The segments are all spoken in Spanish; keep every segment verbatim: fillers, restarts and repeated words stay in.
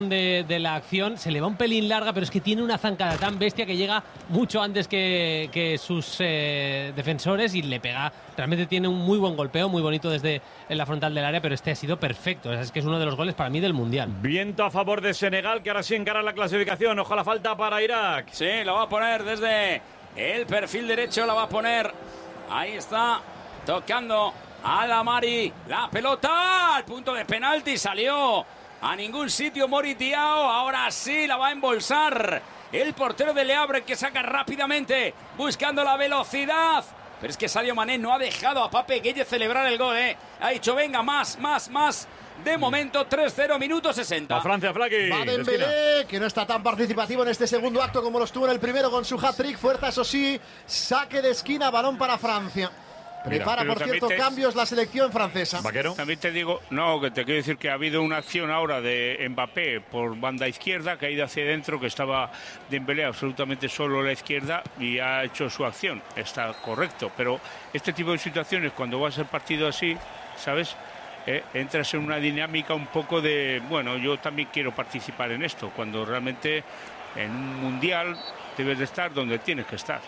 De, de la acción, se le va un pelín larga, pero es que tiene una zancada tan bestia que llega mucho antes que, que sus eh, defensores y le pega, realmente tiene un muy buen golpeo, muy bonito desde en la frontal del área, pero este ha sido perfecto, es que es uno de los goles para mí del Mundial. Viento a favor de Senegal, que ahora sí encara la clasificación, ojalá falta para Irak. Sí, lo va a poner desde el perfil derecho, la va a poner, ahí está, tocando a la Mari, la pelota, al punto de penalti, salió a ningún sitio Mori Diao, ahora sí la va a embolsar el portero de Le Havre, que saca rápidamente buscando la velocidad, pero es que Sadio Mané no ha dejado a Pape Gueye celebrar el gol, ¿eh? Ha dicho venga, más, más, más. De momento tres cero, minuto sesenta. A Francia, Flaqui. Va Dembélé, que no está tan participativo en este segundo acto como lo estuvo en el primero con su hat-trick. Fuerza, eso sí, saque de esquina, balón para Francia. Prepara, Mira, por cierto, te... cambios la selección francesa. ¿Vaquero? También te digo, no, que te quiero decir que ha habido una acción ahora de Mbappé por banda izquierda, que ha ido hacia adentro, que estaba Dembélé absolutamente solo a la izquierda y ha hecho su acción. Está correcto, pero este tipo de situaciones, cuando vas al partido así, ¿sabes? Eh, entras en una dinámica un poco de, bueno, yo también quiero participar en esto, cuando realmente en un mundial debes de estar donde tienes que estar.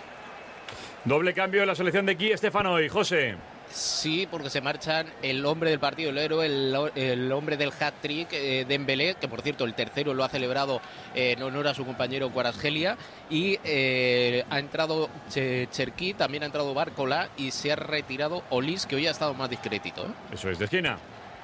Doble cambio en la selección de aquí, Estefano y José. Sí, porque se marchan el hombre del partido, el héroe, el, el hombre del hat-trick, eh, Dembélé, que por cierto el tercero lo ha celebrado eh, en honor a su compañero Kvaratskhelia, y eh, ha entrado Cherki, también ha entrado Barcola y se ha retirado Olis, que hoy ha estado más discretito, ¿eh? Eso es, de esquina.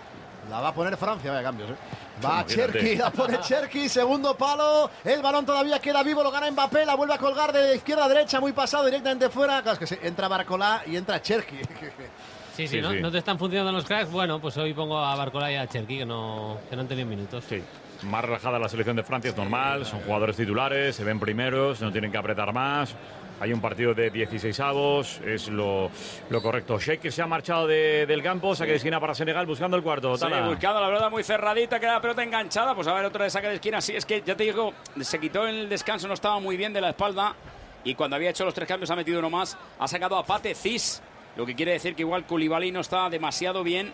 La va a poner Francia, vaya cambios, ¿eh? Va Cherki, la pone Cherki, segundo palo, el balón todavía queda vivo, lo gana Mbappé, la vuelve a colgar de izquierda a derecha, muy pasado, directamente fuera. Claro, es que se entra Barcola y entra Cherki. Sí, sí, sí, ¿no? sí. ¿No te están funcionando los cracks? Bueno, pues hoy pongo a Barcola y a Cherki, que no, que no han tenido minutos. Sí. Más relajada la selección de Francia, es normal, son jugadores titulares, se ven primeros, no tienen que apretar más. Hay un partido de dieciséis avos, es lo, lo correcto. Sheikh, que se ha marchado de, del campo, saque de esquina para Senegal, buscando el cuarto. Sí, buscando la pelota muy cerradita, queda la pelota enganchada. Pues a ver, otra de saque de esquina. Sí, es que ya te digo, se quitó en el descanso, no estaba muy bien de la espalda. Y cuando había hecho los tres cambios ha metido uno más. Ha sacado a Pate Cis, lo que quiere decir que igual Koulibaly no está demasiado bien.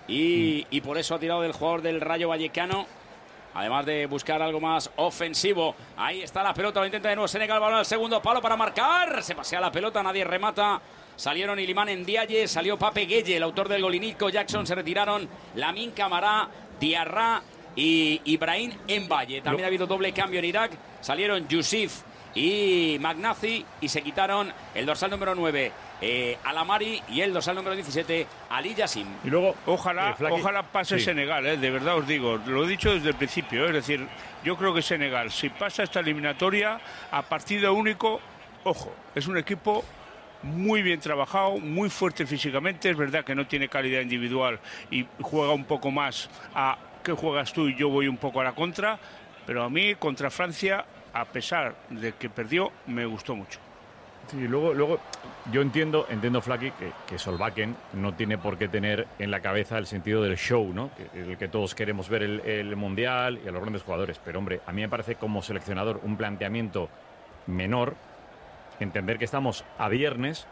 Y, mm. y por eso ha tirado del jugador del Rayo Vallecano. Además de buscar algo más ofensivo. Ahí está la pelota, lo intenta de nuevo Senegal, balón al segundo palo para marcar. Se pasea la pelota, nadie remata. Salieron Iliman Ndiaye, salió Pape Gueye, el autor del gol, y Nico Jackson. Se retiraron Lamine Camara, Diarra y Ibrahim Mbaye. También no. ha habido doble cambio en Irak. Salieron Yusuf y Magnazi y se quitaron el dorsal número nueve, eh, Alamari, y el dorsal número diecisiete, Ali Yassim. Y luego, ojalá, eh, ojalá pase sí. Senegal, eh, de verdad os digo, lo he dicho desde el principio, eh, es decir, yo creo que Senegal, si pasa esta eliminatoria a partido único, ojo, es un equipo muy bien trabajado, muy fuerte físicamente, es verdad que no tiene calidad individual y juega un poco más a que juegas tú y yo voy un poco a la contra, pero a mí contra Francia, a pesar de que perdió, me gustó mucho. Sí, luego, luego yo entiendo, entiendo Flaqui, que, que Solbakken no tiene por qué tener en la cabeza el sentido del show, ¿no? Que, el que todos queremos ver el, el Mundial y a los grandes jugadores. Pero, hombre, a mí me parece como seleccionador un planteamiento menor, entender que estamos a viernes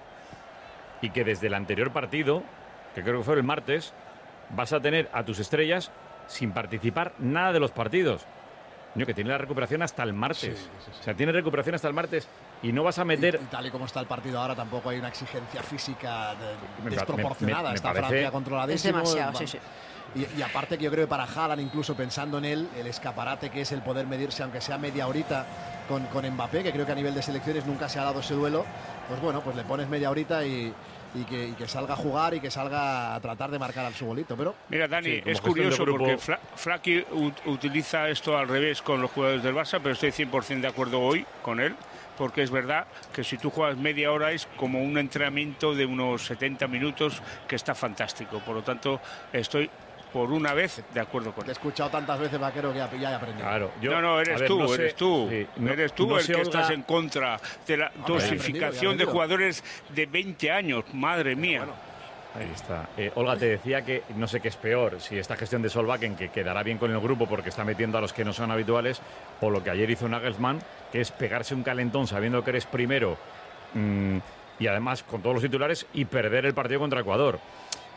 y que desde el anterior partido, que creo que fue el martes, vas a tener a tus estrellas sin participar nada de los partidos. No, que tiene la recuperación hasta el martes. Sí, sí, sí. O sea, tiene recuperación hasta el martes y no vas a meter... Y, y tal y como está el partido ahora, tampoco hay una exigencia física de, me, desproporcionada. Me, me, está me Francia controladísimo. Es demasiado, sí, sí. Y, y aparte que yo creo que para Haaland, incluso pensando en él, el escaparate que es el poder medirse, aunque sea media horita, con, con Mbappé, que creo que a nivel de selecciones nunca se ha dado ese duelo, pues bueno, pues le pones media horita y... Y que, y que salga a jugar y que salga a tratar de marcar al su bolito, pero... Mira, Dani, sí, es curioso porque Fla Flaqui utiliza esto al revés con los jugadores del Barça, pero estoy cien por ciento de acuerdo hoy con él, porque es verdad que si tú juegas media hora es como un entrenamiento de unos setenta minutos que está fantástico. Por lo tanto, estoy... por una vez de acuerdo con él. Te he escuchado tantas veces, Vaquero, que ya, ya he aprendido. Claro, yo, no, no, eres ver, tú, no sé, eres tú. Sí, no, eres tú no el que Olga... estás en contra de la no, dosificación de jugadores de veinte años. Madre mía. Bueno. Ahí está. Eh, Olga, te decía que no sé qué es peor, si esta gestión de Solbakken, que quedará bien con el grupo porque está metiendo a los que no son habituales, o lo que ayer hizo Nagelsmann, que es pegarse un calentón sabiendo que eres primero mmm, y además con todos los titulares y perder el partido contra Ecuador.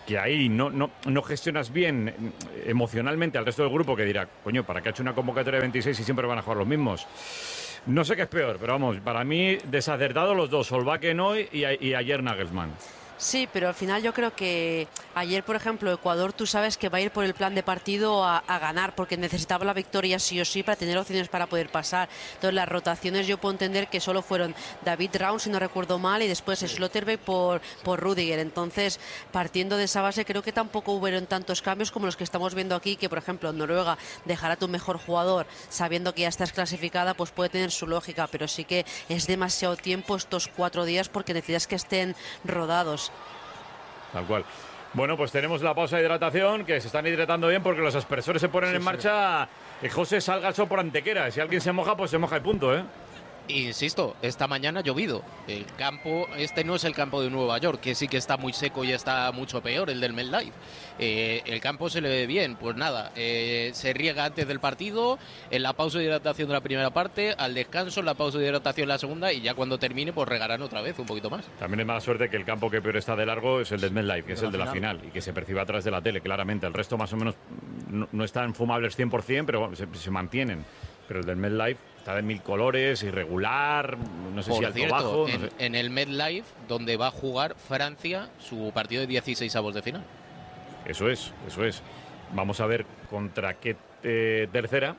que ahí no, no, no gestionas bien emocionalmente al resto del grupo, que dirá, coño, ¿para qué ha hecho una convocatoria de veintiséis y siempre van a jugar los mismos? No sé qué es peor, pero vamos, para mí desacertados los dos, Solbakken hoy y, y ayer Nagelsmann. Sí, pero al final yo creo que ayer, por ejemplo, Ecuador, tú sabes que va a ir por el plan de partido a, a ganar, porque necesitaba la victoria sí o sí para tener opciones para poder pasar. Entonces las rotaciones yo puedo entender que solo fueron David Raum, si no recuerdo mal, y después Schlotterbeck por, por Rudiger. Entonces, partiendo de esa base, creo que tampoco hubieron tantos cambios como los que estamos viendo aquí, que por ejemplo Noruega dejar a tu mejor jugador sabiendo que ya estás clasificada, pues puede tener su lógica, pero sí que es demasiado tiempo estos cuatro días porque necesitas que estén rodados. Tal cual. Bueno, pues tenemos la pausa de hidratación, que se están hidratando bien porque los aspersores se ponen sí, en sí. marcha. Que José salga el sol por Antequera. Si alguien se moja, pues se moja y punto, ¿eh? Insisto, esta mañana ha llovido. El campo, este no es el campo de Nueva York, que sí que está muy seco y está mucho peor, el del MetLife. Eh, el campo se le ve bien, pues nada, eh, se riega antes del partido, en la pausa de hidratación de la primera parte, al descanso, en la pausa de hidratación de la segunda, y ya cuando termine, pues regarán otra vez un poquito más. También es mala suerte que el campo que peor está de largo es el del MetLife, que es el de la final, y que se percibe a través de la tele, claramente. El resto más o menos no, no están fumables cien por cien, pero bueno, se, se mantienen. Pero el del MetLife está de mil colores, irregular, no sé Por si alto cierto, bajo. en, no sé. en el MetLife, donde va a jugar Francia su partido de dieciséis avos de final. Eso es, eso es. Vamos a ver contra qué eh, tercera.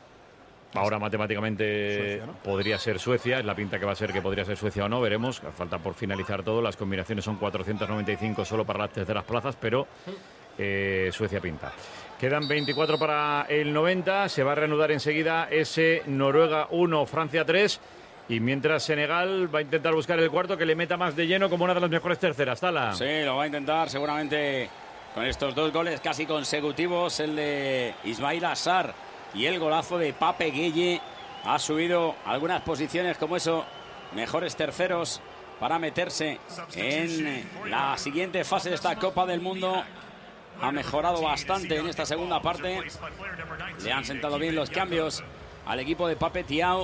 Ahora matemáticamente Suecia, ¿no? Podría ser Suecia, es la pinta que va a ser que podría ser Suecia o no, veremos. Falta por finalizar todo, las combinaciones son cuatrocientos noventa y cinco solo para las terceras plazas, pero eh, Suecia pinta. Quedan veinticuatro para el noventa, se va a reanudar enseguida ese Noruega uno, Francia tres, y mientras Senegal va a intentar buscar el cuarto que le meta más de lleno como una de las mejores terceras. Tala. Sí, lo va a intentar seguramente con estos dos goles casi consecutivos, el de Ismail Assar y el golazo de Pape Gueye. Ha subido algunas posiciones como eso, mejores terceros para meterse en la siguiente fase de esta Copa del Mundo. Ha mejorado bastante en esta segunda parte. Le han sentado bien los cambios al equipo de Pape Thiaw,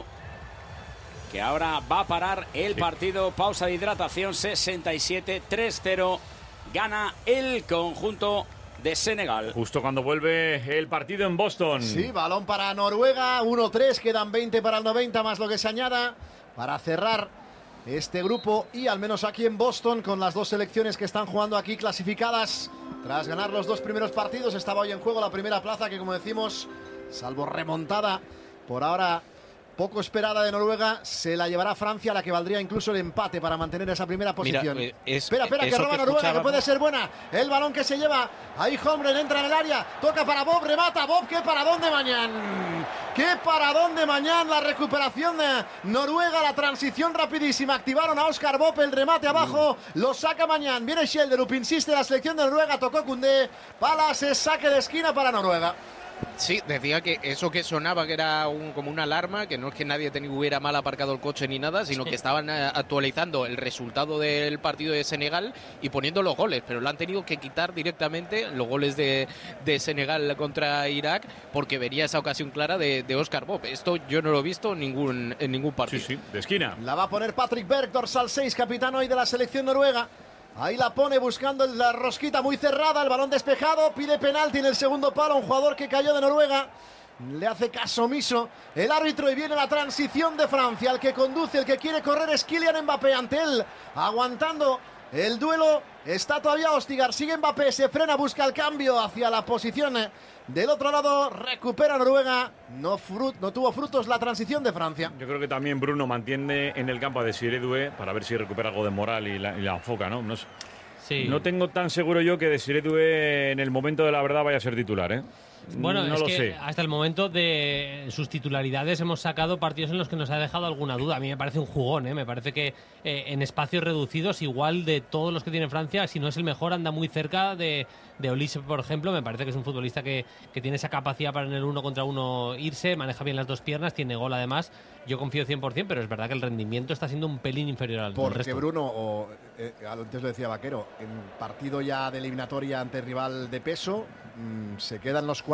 que ahora va a parar el partido. Pausa de hidratación, sesenta y siete, tres cero. Gana el conjunto de Senegal. Justo cuando vuelve el partido en Boston. Sí, balón para Noruega, uno tres, quedan veinte para el noventa, más lo que se añada para cerrar este grupo. Y al menos aquí en Boston, con las dos selecciones que están jugando aquí clasificadas tras ganar los dos primeros partidos, estaba hoy en juego la primera plaza, que como decimos, salvo remontada por ahora poco esperada de Noruega, se la llevará Francia, la que valdría incluso el empate para mantener esa primera posición. Mira, es, espera, espera, que roba que Noruega, que puede ser buena. El balón que se lleva, ahí Holmgren entra en el área, toca para Bob, remata Bob, qué paradón de Mañán. Qué paradón de Mañán, la recuperación de Noruega, la transición rapidísima, activaron a Oscar Bob, el remate abajo, mm. lo saca Mañán, viene Schjelderup, insiste la selección de Noruega, tocó Koundé, Palas, es saque de esquina para Noruega. Sí, decía que eso que sonaba que era un, como una alarma, que no es que nadie ten, hubiera mal aparcado el coche ni nada, sino sí. que estaban uh, actualizando el resultado del partido de Senegal y poniendo los goles, pero lo han tenido que quitar directamente, los goles de, de Senegal contra Irak, porque venía esa ocasión clara de, de Oscar Bob. Esto yo no lo he visto en ningún, en ningún partido. Sí, sí, de esquina. La va a poner Patrick Berg, dorsal seis, capitán hoy de la selección noruega. Ahí la pone buscando la rosquita muy cerrada, el balón despejado, pide penalti en el segundo palo, un jugador que cayó de Noruega, le hace caso omiso el árbitro y viene la transición de Francia, el que conduce, el que quiere correr es Kylian Mbappé, ante él, aguantando el duelo, está todavía Ostigar, sigue Mbappé, se frena, busca el cambio hacia la posición del otro lado, recupera Noruega, no, frut, no tuvo frutos la transición de Francia. Yo creo que también Bruno mantiene en el campo a Desiré Doué para ver si recupera algo de moral y la, y la enfoca, ¿no? No, sí. no tengo tan seguro yo que Desiré Doué en el momento de la verdad vaya a ser titular, ¿eh? Bueno, no es lo que sé. Hasta el momento de sus titularidades hemos sacado partidos en los que nos ha dejado alguna duda. A mí me parece un jugón, ¿eh? Me parece que eh, en espacios reducidos, igual de todos los que tiene Francia, si no es el mejor, anda muy cerca de, de Olise, por ejemplo. Me parece que es un futbolista que, que tiene esa capacidad para en el uno contra uno irse, maneja bien las dos piernas, tiene gol además. Yo confío cien por cien, pero es verdad que el rendimiento está siendo un pelín inferior al Porque resto. Bruno, o, eh, antes lo decía Vaquero, en partido ya de eliminatoria ante rival de peso, mmm, se quedan los cuatro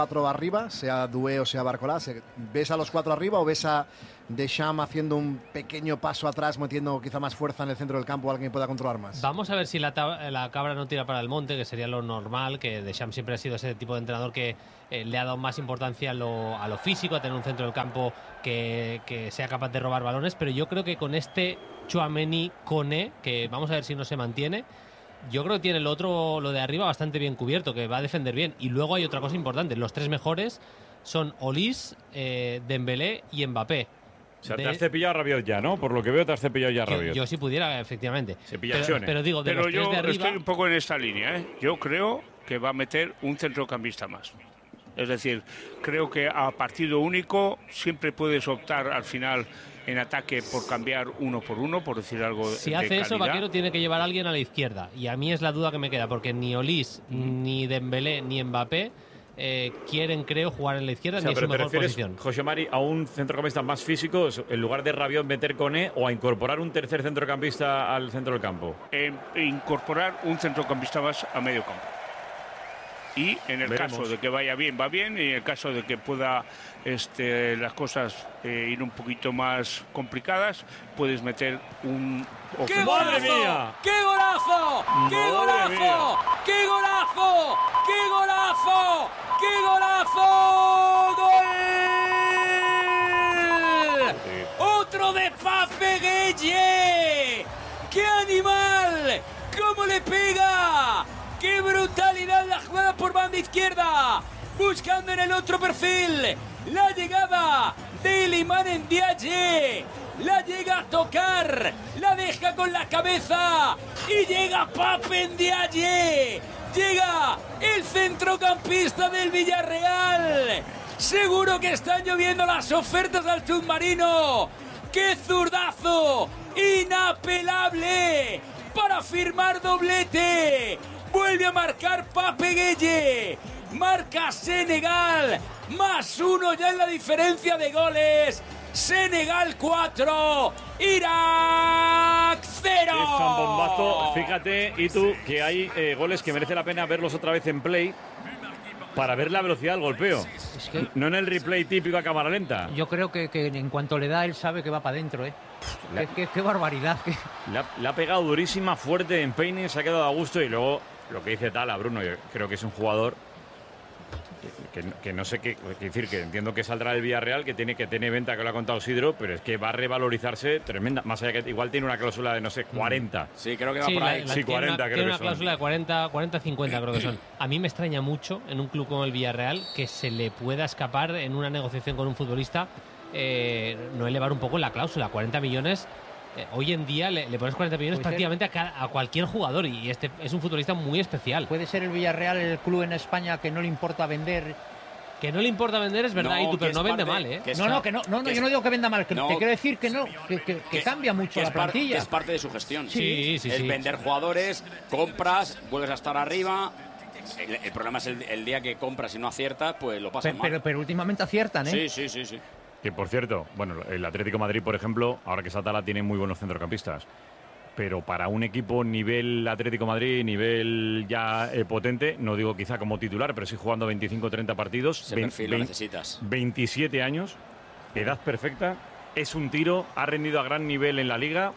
cuatro arriba, sea Doué o sea Barcola? ¿Ves a los cuatro arriba o ves a Deschamps haciendo un pequeño paso atrás, metiendo quizá más fuerza en el centro del campo, alguien pueda controlar más? Vamos a ver si la, la cabra no tira para el monte, que sería lo normal, que Deschamps siempre ha sido ese tipo de entrenador que eh, le ha dado más importancia a lo, a lo físico, a tener un centro del campo que, que sea capaz de robar balones, pero yo creo que con este Tchouaméni Koné, que vamos a ver si no se mantiene, yo creo que tiene el otro, lo de arriba, bastante bien cubierto, que va a defender bien. Y luego hay otra cosa importante, los tres mejores son Olise, eh, Dembélé y Mbappé. O sea, de... te has cepillado a Rabiot ya, ¿no? Por lo que veo te has cepillado ya a Rabiot. Yo, yo si pudiera, efectivamente. Pero, pero digo, de pero los yo tres de arriba... estoy un poco en esta línea, ¿eh? Yo creo que va a meter un centrocampista más. Es decir, creo que a partido único siempre puedes optar al final en ataque por cambiar uno por uno, por decir algo de Si hace calidad. eso, Vaquero tiene que llevar a alguien a la izquierda. Y a mí es la duda que me queda, porque ni Olise, mm. ni Dembélé, ni Mbappé eh, quieren, creo, jugar en la izquierda, o sea, ni en su mejor posición. José Mari, a un centrocampista más físico, en lugar de Rabiot meter Koné, o a incorporar un tercer centrocampista al centro del campo? Eh, incorporar un centrocampista más a medio campo. Y en el Veremos. caso de que vaya bien, va bien, y en el caso de que pueda este, las cosas eh, ir un poquito más complicadas, puedes meter un... ¡Qué ¡Madre golazo! mía! ¡Qué golazo! ¡Qué ¡Madre golazo! mía! ¡Qué golazo! ¡Qué golazo! ¡Qué golazo! ¡Gol! ¡Otro de Pape Gueye! ¡Qué animal! ¿Cómo le pega? ¡Qué brutalidad la jugada por banda izquierda! Buscando en el otro perfil la llegada de Iliman Ndiaye. La llega a tocar, la deja con la cabeza y llega Pape Ndiaye. Llega el centrocampista del Villarreal. Seguro que están lloviendo las ofertas al submarino. ¡Qué zurdazo! ¡Inapelable! Para firmar doblete. Vuelve a marcar Pape Gueye. Marca Senegal. Más uno ya en la diferencia de goles. Senegal cuatro. Irak cero. Es un bombazo. Fíjate, y tú, que hay eh, goles que merece la pena verlos otra vez en play para ver la velocidad del golpeo. Es que no en el replay típico a cámara lenta. Yo creo que, que en cuanto le da, él sabe que va para adentro, ¿eh? La... Qué, qué, qué barbaridad. Le ha, le ha pegado durísima, fuerte en peine, se ha quedado a gusto y luego... Lo que dice Tala, Bruno, yo creo que es un jugador que, que, que no sé qué, qué decir, que entiendo que saldrá del Villarreal, que tiene que tiene venta, que lo ha contado Sidro, pero es que va a revalorizarse tremenda. Más allá que igual tiene una cláusula de, no sé, cuarenta. Sí, creo que va sí, por ahí. La, la, sí, tiene cuarenta, una, creo tiene que una son. cláusula de cuarenta, cuarenta cincuenta, creo que son. A mí me extraña mucho en un club como el Villarreal que se le pueda escapar en una negociación con un futbolista, eh, no elevar un poco la cláusula, cuarenta millones. Eh, hoy en día le, le pones cuarenta millones Puede prácticamente a, cada, a cualquier jugador y este es un futbolista muy especial. Puede ser el Villarreal el club en España que no le importa vender. Que no le importa vender es verdad, No, y tú, pero que no es vende parte- mal, ¿eh? que es- No, no, que no, no, no que yo es- no digo que venda mal, que, no, que quiero decir que no, que, que- que Que- cambia mucho que la es par- plantilla. que es parte de su gestión. Sí, sí, es sí. vender jugadores, compras, vuelves a estar arriba. El, el problema es el, el día que compras y no aciertas, pues lo pasas Pero, mal. pero, pero últimamente aciertan, ¿eh? Sí, sí, sí, sí. Que por cierto, bueno, el Atlético de Madrid, por ejemplo, ahora que está Tala, tiene muy buenos centrocampistas. Pero para un equipo nivel Atlético de Madrid, nivel ya eh, potente, no digo quizá como titular, pero sí jugando veinticinco o treinta partidos. Ese vein- perfil lo vein- necesitas. veintisiete años, edad perfecta, es un tiro, ha rendido a gran nivel en la liga.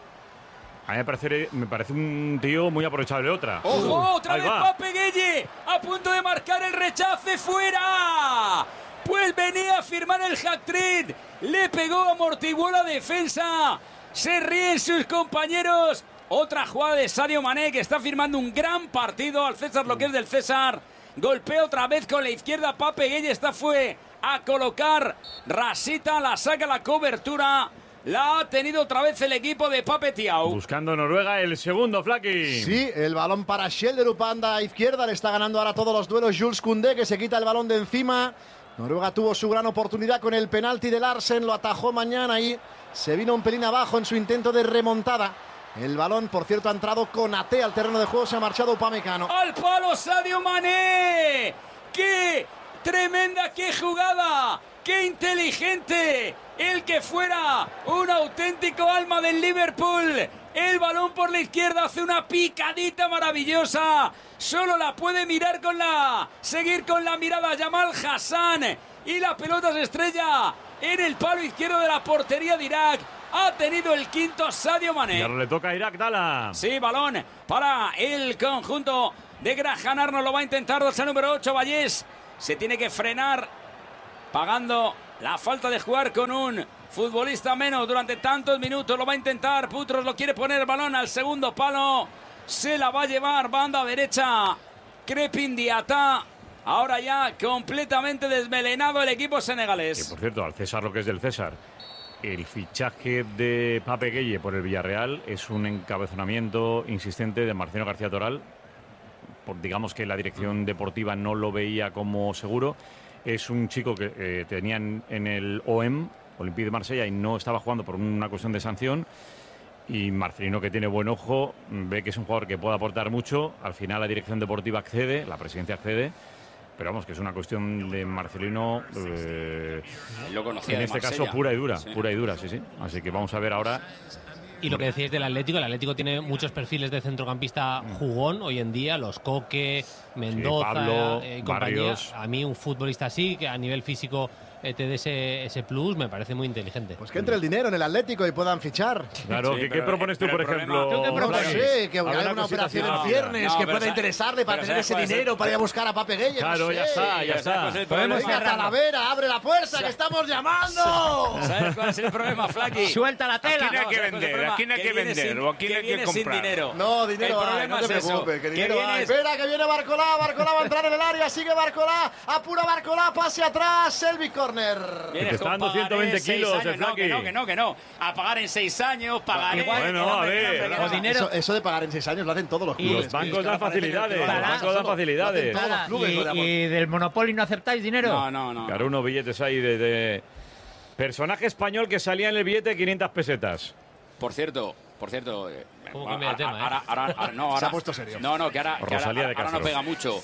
A mí me parece, me parece un tío muy aprovechable otra. ¡Ojo! ¡Otra Ahí vez va. Pape Gueye! A punto de marcar el rechace fuera. Pues venía a firmar el hat-trick. Le pegó, amortiguó la defensa. Se ríen sus compañeros. Otra jugada de Sadio Mané, que está firmando un gran partido al César, lo que es del César. Golpea otra vez con la izquierda. Pape Gueye está fue a colocar. Rasita la saca la cobertura. La ha tenido otra vez el equipo de Pape Thiaw. Buscando Noruega el segundo, Flaky. Sí, el balón para Schjelderup, banda izquierda. Le está ganando ahora todos los duelos Jules Koundé, que se quita el balón de encima. Noruega tuvo su gran oportunidad con el penalti de Larsen. Lo atajó mañana y se vino un pelín abajo en su intento de remontada. El balón, por cierto, ha entrado con Ate al terreno de juego. Se ha marchado Upamecano. ¡Al palo Sadio Mané! ¡Qué tremenda, qué jugada! ¡Qué inteligente! El que fuera un auténtico alma del Liverpool. El balón por la izquierda, hace una picadita maravillosa. Solo la puede mirar con la... Seguir con la mirada Jamal Hassan. Y la pelota se estrella en el palo izquierdo de la portería de Irak. Ha tenido el quinto Sadio Mané. Y ahora le toca a Irak, Dala. Sí, balón para el conjunto de Graham Arnold. Lo va a intentar dorsal número ocho, Vallés. Se tiene que frenar pagando la falta de jugar con un futbolista menos durante tantos minutos. Lo va a intentar. Putros lo quiere poner el balón al segundo palo. Se la va a llevar banda derecha Crepin Diata. Ahora ya completamente desmelenado el equipo senegalés. Y por cierto, al César lo que es del César. El fichaje de Pape Gueye por el Villarreal es un encabezonamiento insistente de Marcelo García Toral. Por, digamos que la dirección deportiva no lo veía como seguro. Es un chico que eh, tenían en el O M, Olympique de Marsella, y no estaba jugando por una cuestión de sanción. Y Marcelino, que tiene buen ojo, ve que es un jugador que puede aportar mucho. Al final la dirección deportiva accede, la presidencia accede. Pero vamos, que es una cuestión de Marcelino, eh, lo conocía en de este Marsella. caso pura y dura, Sí. pura y dura, sí, sí. Así que vamos a ver ahora. Y lo que decíais del Atlético, el Atlético tiene muchos perfiles de centrocampista jugón hoy en día, los Coque, Mendoza, Sí, Pablo, eh, y compañía. Barrios. A mí un futbolista así, que a nivel físico eh, te dé ese, ese plus, me parece muy inteligente. Pues que entre el dinero en el Atlético y puedan fichar. Claro, Sí, ¿qué, pero- ¿qué propones tú, pero por el problema- ejemplo? ¿Tú qué propones? Flaki? Sí, que ¿Alguna haya una cosita operación así? el No, viernes no, que pero pueda sa- interesarle para pero tener ¿sabes ese cuál es el- dinero para ir a buscar a Pape Gueye. Claro, no ya sé. está, ya está. ¿Sabes cuál es el Podemos problema? Venga, Talavera, abre la puerta, que estamos llamando. ¿Sabes cuál es el problema, Flaky? Suelta la ¿A quién tela. hay que ¿sabes cuál es el vender? problema? ¿A quién hay que viene vender? sin- ¿O a quién hay que viene sin comprar? dinero. No, dinero El hay, problema no te es eso, preocupes, que que dinero hay. vienes- Espera, que viene Barcolá, Barcolá va a entrar en el área, sigue Barcolá, apura Barcolá, pase atrás, Selby Corner. Vienes te está con dando pagaré ciento veinte seis kilos, años. el No, que Flaky. no, que no, que no. A pagar en seis años, pagaré. Igual- Bueno, que no, a que no, ver. que no. O dinero. Eso, eso de pagar en seis años lo hacen todos los Y clubes. Los bancos Es que dan ahora parece que facilidades, el los Barça bancos dan solo. facilidades. Lo hacen todos los Nada, clubes, y, lo de amor. y del Monopoly no aceptáis dinero. No, no, no. Claro, unos billetes ahí de, de... Personaje español que salía en el billete de quinientas pesetas. Por cierto, por cierto. eh, ¿Cómo ahora, cambia de tema, eh? ahora, ahora- ahora- no, ahora- Se ha puesto serio. No, no, que ahora, que ahora- Rosalía de ahora no Castro. pega mucho.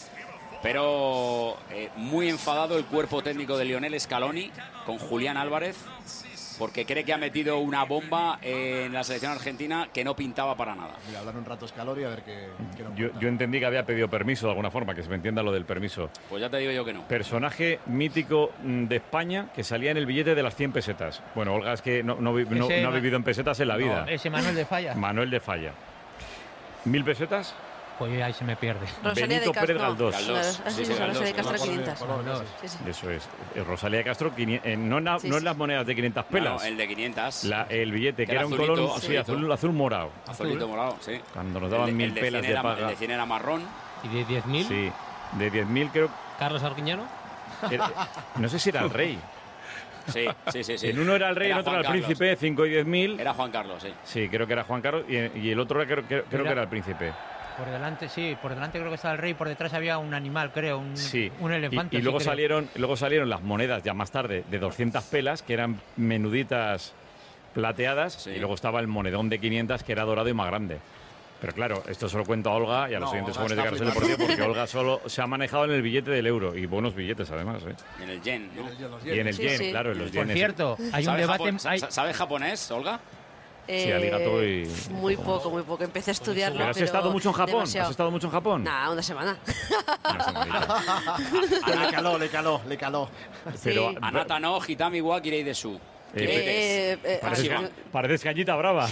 Pero eh, muy enfadado el cuerpo técnico de Lionel Scaloni con Julián Álvarez, porque cree que ha metido una bomba en la selección argentina que no pintaba para nada. Mira, hablar un rato Scaloni a ver qué, qué nos Yo, cuenta. yo entendí que había pedido permiso de alguna forma, que se me entienda lo del permiso. Pues ya te digo yo que no. Personaje mítico mm, de España que salía en el billete de las cien pesetas. Bueno, Olga es que no, no vi- no- Ese no ha ma- vivido en pesetas en la vida. Ese Manuel de Falla. Manuel de Falla. ¿Mil pesetas? Pues ahí se me pierde. Rosalía Benito de Pérez Castro. Galdós. Galdós. Ah, Sí, sí, sí, sí, Galdós. Rosalía de Castro Colores, quinientas. colores. Sí, sí. Eso es. Eh, Rosalía de Castro, quini- eh, no, en la- Sí, no en sí. las monedas de quinientas No, pelas. no, el de quinientas. La- el billete, que, Que era era un azulito, color sí, azulito. azul, azul morado. Azulito morado, sí. Cuando nos El daban de- mil el de pelas cien de era- paga. El de cien era marrón. ¿Y de diez mil? Sí, de diez mil creo. Carlos Arguiñano. era- no sé si era el rey. Sí, sí, sí. sí. En uno era el rey, en otro Juan era el Carlos. príncipe, cinco y diez mil. Era Juan Carlos, sí. Sí, creo que era Juan Carlos. Y, y el otro era, creo, creo- creo Era- que era el príncipe. Por delante, sí, por delante creo que estaba el rey, por detrás había un animal, creo, un, Sí. un Y, elefante. y sí, luego, creo. salieron, luego salieron las monedas ya más tarde de doscientas pelas, que eran menuditas plateadas. Sí. Y luego estaba el monedón de quinientas, que era dorado y más grande. Pero claro, esto se lo cuento a Olga y a los No, siguientes Olga jóvenes de está Carrusel flipando. Deportivo, porque Olga solo se ha manejado en el billete del euro. Y buenos billetes, además. ¿eh? En el yen, ¿no? Y en el Sí, yen, sí. claro, en los Por yenes. cierto, hay un ¿Sabe debate. japon- hay- sa- ¿Sabe japonés, Olga? Sí, arigato y- Muy poco, muy poco. Empecé a estudiarlo, ¿Pero has estado mucho en Japón? demasiado. ¿Has estado mucho en Japón? Nah, una semana. Una semanita. le caló, le caló, le caló. Pero, Sí. Anata no, hitami wa kirei desu. Eh, Eh, eh, Pareces, Así va. ah, pareces cañita brava.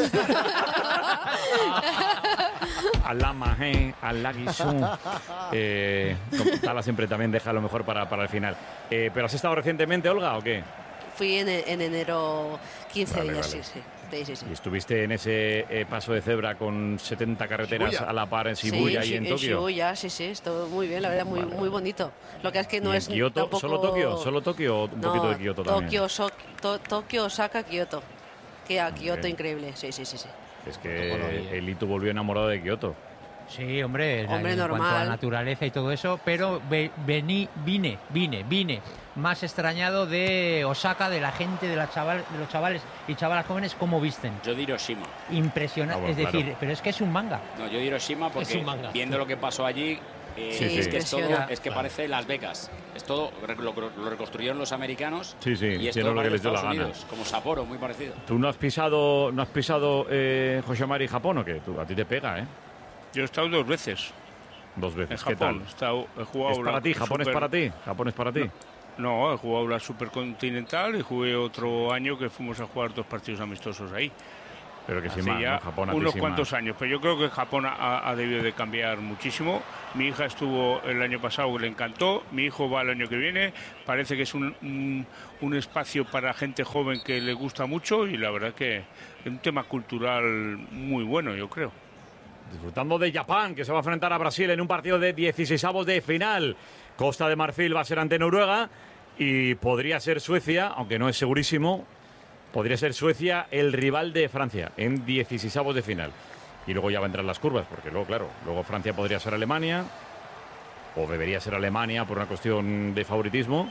Alama, eh, Alagisun. Eh, como Tala siempre también deja lo mejor para, para el final. Eh, ¿Pero has estado recientemente, Olga, o qué? Fui en, en enero quince Vale, días, vale. sí, sí. Sí, sí, sí. ¿Y estuviste en ese eh, paso de cebra con setenta carreteras Shibuya. a la par en Shibuya Sí, y en Shi- Tokio? Shibuya, sí, sí, estuvo muy bien, la verdad, muy, Vale, muy bonito. Lo que es que no ¿Y en es Kioto? tampoco... ¿Solo Tokio? ¿Solo Tokio o un No, poquito de Kioto también? Tokio, So- To- Tokio, Osaka, Kioto. Que a Kioto bien. increíble, sí, sí, sí, sí. Es que el Ito volvió enamorado de Kioto. Sí, hombre, la- Hombre, en cuanto a normal. la naturaleza y todo eso, pero ve- vení, vine, vine, vine más extrañado de Osaka, de la gente, de, la chaval, de los chavales y chavalas jóvenes, cómo visten. Yo de Hiroshima. Impresionante, Ah, bueno, es decir, claro. pero es que es un manga. No, yo de Hiroshima porque un manga. viendo lo que pasó allí, Eh, sí, es sí. que es todo, Claro. es que parece Las Vegas. Es todo, lo, lo reconstruyeron los americanos. Sí, sí, y es hicieron todo lo que les dio la Estados gana. Unidos, como Sapporo, muy parecido. ¿Tú no has pisado, no has pisado eh, José Mari Japón o qué? Tú, a ti te pega, ¿eh? Yo he estado dos veces. Dos veces. En ¿Qué Japón. tal? He, estado, he jugado ¿Es para la ti? ¿Japón super- es para ti? ¿Japón es para ti? No, he jugado la Supercontinental y jugué otro año que fuimos a jugar dos partidos amistosos ahí. Pero que Hace sí más, ya ¿no? Japón a ti unos sí cuantos más. años. Pero yo creo que Japón ha, ha debido de cambiar muchísimo. Mi hija estuvo el año pasado que le encantó. Mi hijo va el año que viene. Parece que es un, un, un espacio para gente joven que le gusta mucho y la verdad que es un tema cultural muy bueno, yo creo. Disfrutando de Japón, que se va a enfrentar a Brasil en un partido de dieciseisavos de final. Costa de Marfil va a ser ante Noruega y podría ser Suecia, aunque no es segurísimo, podría ser Suecia el rival de Francia en dieciseisavos de final. Y luego ya vendrán las curvas, porque luego, claro, luego Francia podría ser Alemania, o debería ser Alemania por una cuestión de favoritismo.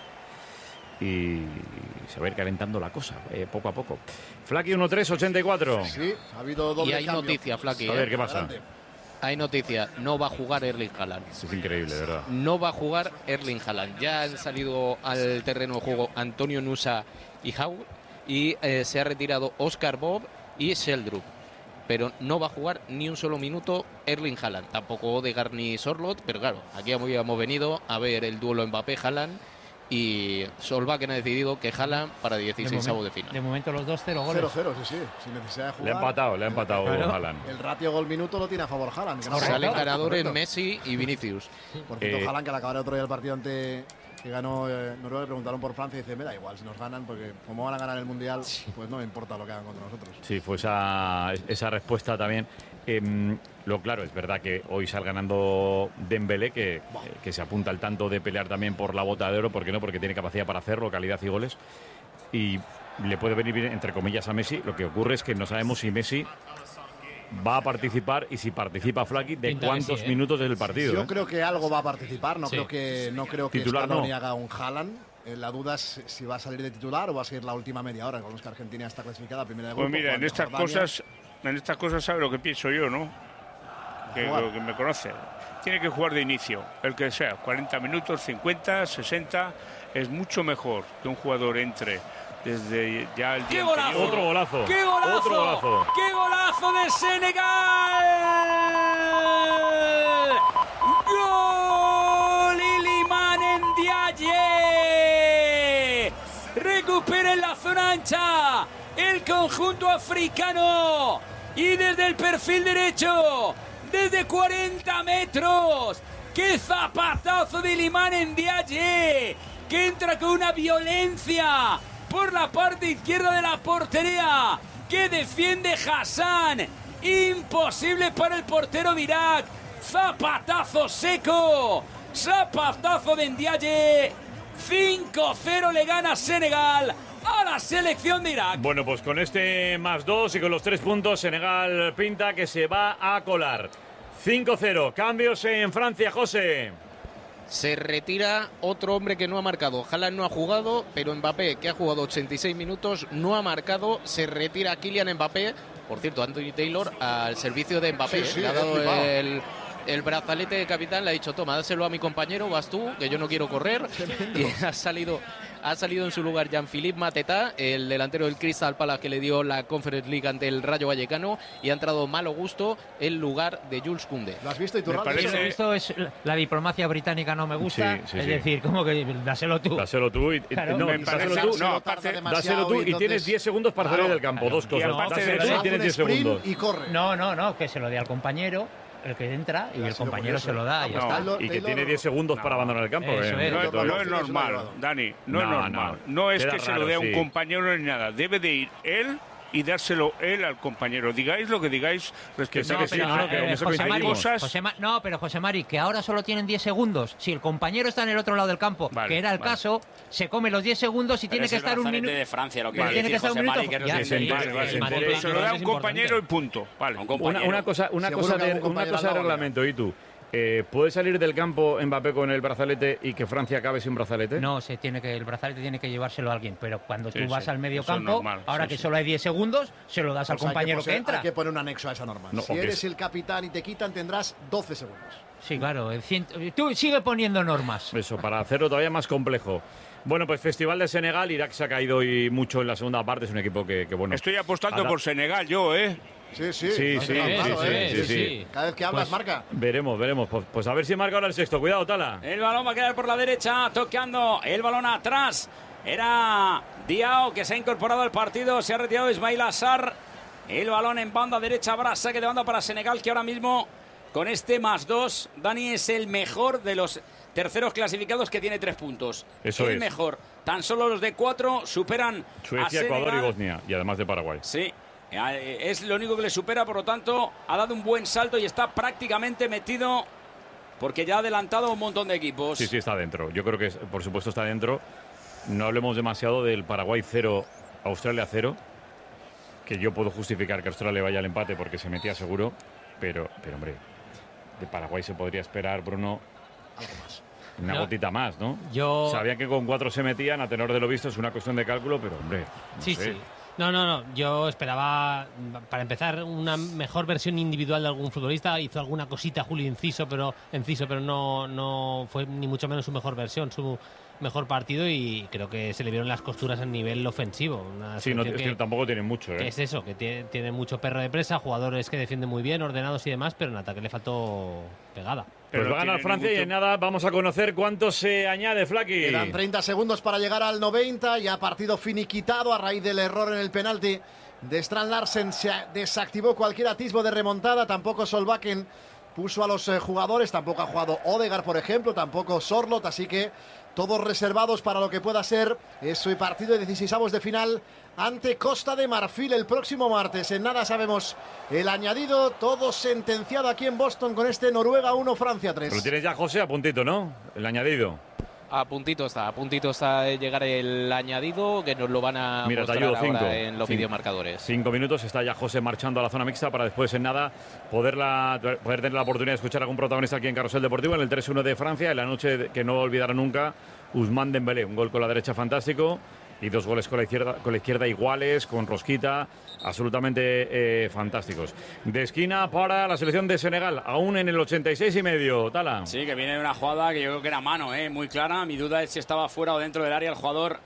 Y se va a ir calentando la cosa, eh, poco a poco. Flaky uno tres ochenta y cuatro. Sí, ha habido doble Y hay cambio. noticia, Flaky. A ver, ¿eh? ¿qué pasa? Adelante. Hay noticia. No va a jugar Erling Haaland. Es increíble, de verdad. No va a jugar Erling Haaland. Ya han salido al terreno de juego Antonio Nusa y Hau. Y eh, se ha retirado Oscar Bob y Sheldrup. Pero no va a jugar ni un solo minuto Erling Haaland. Tampoco Odegaard ni Sorloth. Pero claro, aquí habíamos venido a ver el duelo Mbappé-Haaland. Y Solbakken ha decidido que Haaland para dieciseisavos de final. De momento los dos cero goles. cero cero, sí, sí. Sin necesidad de jugar. Le ha empatado, le ha empatado Claro. Haaland. El ratio gol-minuto lo tiene a favor Haaland. que no se Salen juega. ganadores Correcto. Messi y Vinicius. Por cierto, Eh, Haaland, que al acabar el otro día el partido ante que ganó eh, Noruega, le preguntaron por Francia y dice, me da igual si nos ganan, porque como van a ganar el Mundial, pues no me importa lo que hagan contra nosotros. Sí, fue esa, esa respuesta también. Em, lo claro, es verdad que hoy sale ganando Dembélé, que, que se apunta al tanto de pelear también por la bota de oro, ¿por qué no? Porque tiene capacidad para hacerlo, calidad y goles. Y le puede venir bien, entre comillas, a Messi. Lo que ocurre es que no sabemos si Messi va a participar y si participa Flaky, de Pinta que cuántos sí, ¿eh? minutos del partido. Yo ¿eh? creo que algo va a participar, no Sí. creo que no creo que Titular Scaloni no. haga un Haaland. Eh, la duda es si va a salir de titular o va a seguir la última media hora, con los que Argentina está clasificada a primera de grupo. Pues mira, en jugando estas Jordania. cosas, en estas cosas sabe lo que pienso yo, ¿no? Que, jugar. lo que me conoce. Tiene que jugar de inicio, el que sea, cuarenta minutos, cincuenta, sesenta, es mucho mejor que un jugador entre desde ya el ¡Qué día golazo! anterior. Otro golazo. ¡Qué golazo! Otro golazo. ¡Qué golazo de Senegal! ¡Gol! Iliman Ndiaye. Recupera en la zona ancha el conjunto africano. Y desde el perfil derecho, desde cuarenta metros, ¡qué zapatazo de Iliman Ndiaye! Que entra con una violencia por la parte izquierda de la portería, que defiende Hassan. Imposible para el portero de Irak. Zapatazo seco, zapatazo de Ndiaye. cinco cero le gana Senegal a la selección de Irak. Bueno, pues con este más dos y con los tres puntos, Senegal pinta que se va a colar. cinco cero. Cambios en Francia, José. Se retira otro hombre que no ha marcado. Haaland no ha jugado, pero Mbappé, que ha jugado ochenta y seis minutos, no ha marcado. Se retira Kylian Mbappé. Por cierto, Anthony Taylor al servicio de Mbappé. Sí, sí, le ha he dado flipado. el, el brazalete de capitán, le ha dicho, toma, dáselo a mi compañero, vas tú, que yo no quiero correr. Y ha salido, ha salido en su lugar Jean-Philippe Mateta, el delantero del Crystal Palace que le dio la Conference League ante el Rayo Vallecano, y ha entrado Malo Gusto en lugar de Jules Koundé. ¿Lo has visto y tú, Me Raldo? parece- Eso, esto es la diplomacia británica no me gusta. Sí, sí, es sí. decir, como que dáselo tú. Dáselo tú y, Claro. no, Me dáselo parece- tú, no, tarda aparte- demasiado dáselo tú y entonces- tienes diez segundos para salir Claro, del campo. claro. Dos cosas. Y aparte Dáselo de tú eso, y tienes un diez sprint segundos. y corre. No, no, no, que se lo dé al compañero, el que entra, y Ha el sido compañero curioso. se lo da. Y ya No, está. Taylor- Y que Taylor- tiene diez segundos para abandonar el campo. Eso eh. es. No, Entonces, es- no es Lo que lo normal, llevado. Dani, no, es No, normal. no. No, es Queda que se raro, lo dé a un sí. compañero ni nada. Debe de ir él y dárselo él al compañero. Digáis lo que digáis respecto Que a sí, que sí, sea- no, no, que eh, en eso José Mari, coincidimos. cosas- José Ma- no, pero José Mari, que ahora solo tienen diez segundos. Si el compañero está en el otro lado del campo, Vale, que era el vale. caso, se come los diez segundos y Pero tiene es que el estar un brazalete minuto. de Francia, lo que Vale. quiere Tiene que decir estar José un Mari, minuto. que no Ya, se sí, entere. vale, vale, El se Madrid entere. Se lo da a un es importante. compañero y punto. Vale. A un Una, compañero. una cosa, una Seguro cosa que de, algún una compañero cosa de al lado, reglamento, ¿y tú? Eh, ¿Puede salir del campo Mbappé con el brazalete y que Francia acabe sin brazalete? No, se tiene que, el brazalete tiene que llevárselo a alguien, pero cuando Sí, tú vas sí, al medio eso es campo, normal, ahora sí, que sí. solo hay diez segundos, se lo das al Pues hay compañero poner- que entra. Hay que poner un anexo a esa norma. No, si o que eres es- el capitán y te quitan, tendrás doce segundos. Sí, claro. El cien... Tú sigue poniendo normas. Eso, para hacerlo todavía más complejo. Bueno, pues Festival de Senegal. Irak se ha caído hoy mucho en la segunda parte. Es un equipo que, que bueno... Estoy apostando Ada... por Senegal yo, ¿eh? Sí, sí. Sí, sí, sí, claro, sí, ¿eh? sí, sí, sí. Cada vez que hablas, pues, marca. Veremos, veremos. Pues, pues a ver si marca ahora el sexto. Cuidado, Tala. El balón va a quedar por la derecha, tocando el balón atrás. Era Diao que se ha incorporado al partido. Se ha retirado Ismail Assar. El balón en banda derecha. Habrá saque de banda para Senegal, que ahora mismo, con este más dos, Dani es el mejor de los terceros clasificados, que tiene tres puntos. Eso el es. mejor. Tan solo los de cuatro superan Suecia, a Ecuador Senegal. y Bosnia. Y además de Paraguay. Sí. Es lo único que le supera, por lo tanto, ha dado un buen salto y está prácticamente metido, porque ya ha adelantado un montón de equipos. Sí, sí, está dentro. Yo creo que, por supuesto, está dentro. No hablemos demasiado del Paraguay cero, Australia cero, que yo puedo justificar que Australia vaya al empate porque se metía seguro, pero, pero hombre, de Paraguay se podría esperar, Bruno, algo más. Una no, gotita más, ¿no? Yo... Sabía que con cuatro se metían, a tenor de lo visto es una cuestión de cálculo, pero hombre, no sí, sé. sí. No, no, no. Yo esperaba, para empezar, una mejor versión individual de algún futbolista. Hizo alguna cosita Julio Enciso, pero Enciso, pero no, no fue ni mucho menos su mejor versión, su mejor partido, y creo que se le vieron las costuras a nivel ofensivo. Una sí, no, es que, que tampoco tienen mucho, ¿eh? Que es eso, que tiene, tiene mucho perro de presa, jugadores que defienden muy bien, ordenados y demás, pero en ataque le faltó pegada. Pero pues va a ganar Francia mucho... y en nada vamos a conocer cuánto se añade, Flaky. Quedan treinta segundos para llegar al noventa, ya partido finiquitado a raíz del error en el penalti de Strand Larsen. Se desactivó cualquier atisbo de remontada, tampoco Solbakken puso a los eh, jugadores, tampoco ha jugado Odegaard, por ejemplo, tampoco Sorloth, así que todos reservados para lo que pueda ser ese partido de dieciseisavos de final ante Costa de Marfil el próximo martes. En nada sabemos el añadido, todo sentenciado aquí en Boston con este Noruega uno, Francia tres. Pero tienes ya, José, a puntito, ¿no? El añadido. A puntito está, a puntito está de llegar el añadido, que nos lo van a Mira, mostrar ayudo, ahora cinco. en los Cinco. videomarcadores. Cinco minutos, está ya José marchando a la zona mixta para después en nada poderla, poder tener la oportunidad de escuchar a algún protagonista aquí en Carrusel Deportivo en el tres uno de Francia, en la noche que no olvidará nunca Ousmane Dembélé, un gol con la derecha fantástico y dos goles con la izquierda, con la izquierda iguales, con rosquita, absolutamente eh, fantásticos. De esquina para la selección de Senegal, aún en el ochenta y seis y medio, Tala. Sí, que viene de una jugada que yo creo que era mano, eh, muy clara. Mi duda es si estaba fuera o dentro del área el jugador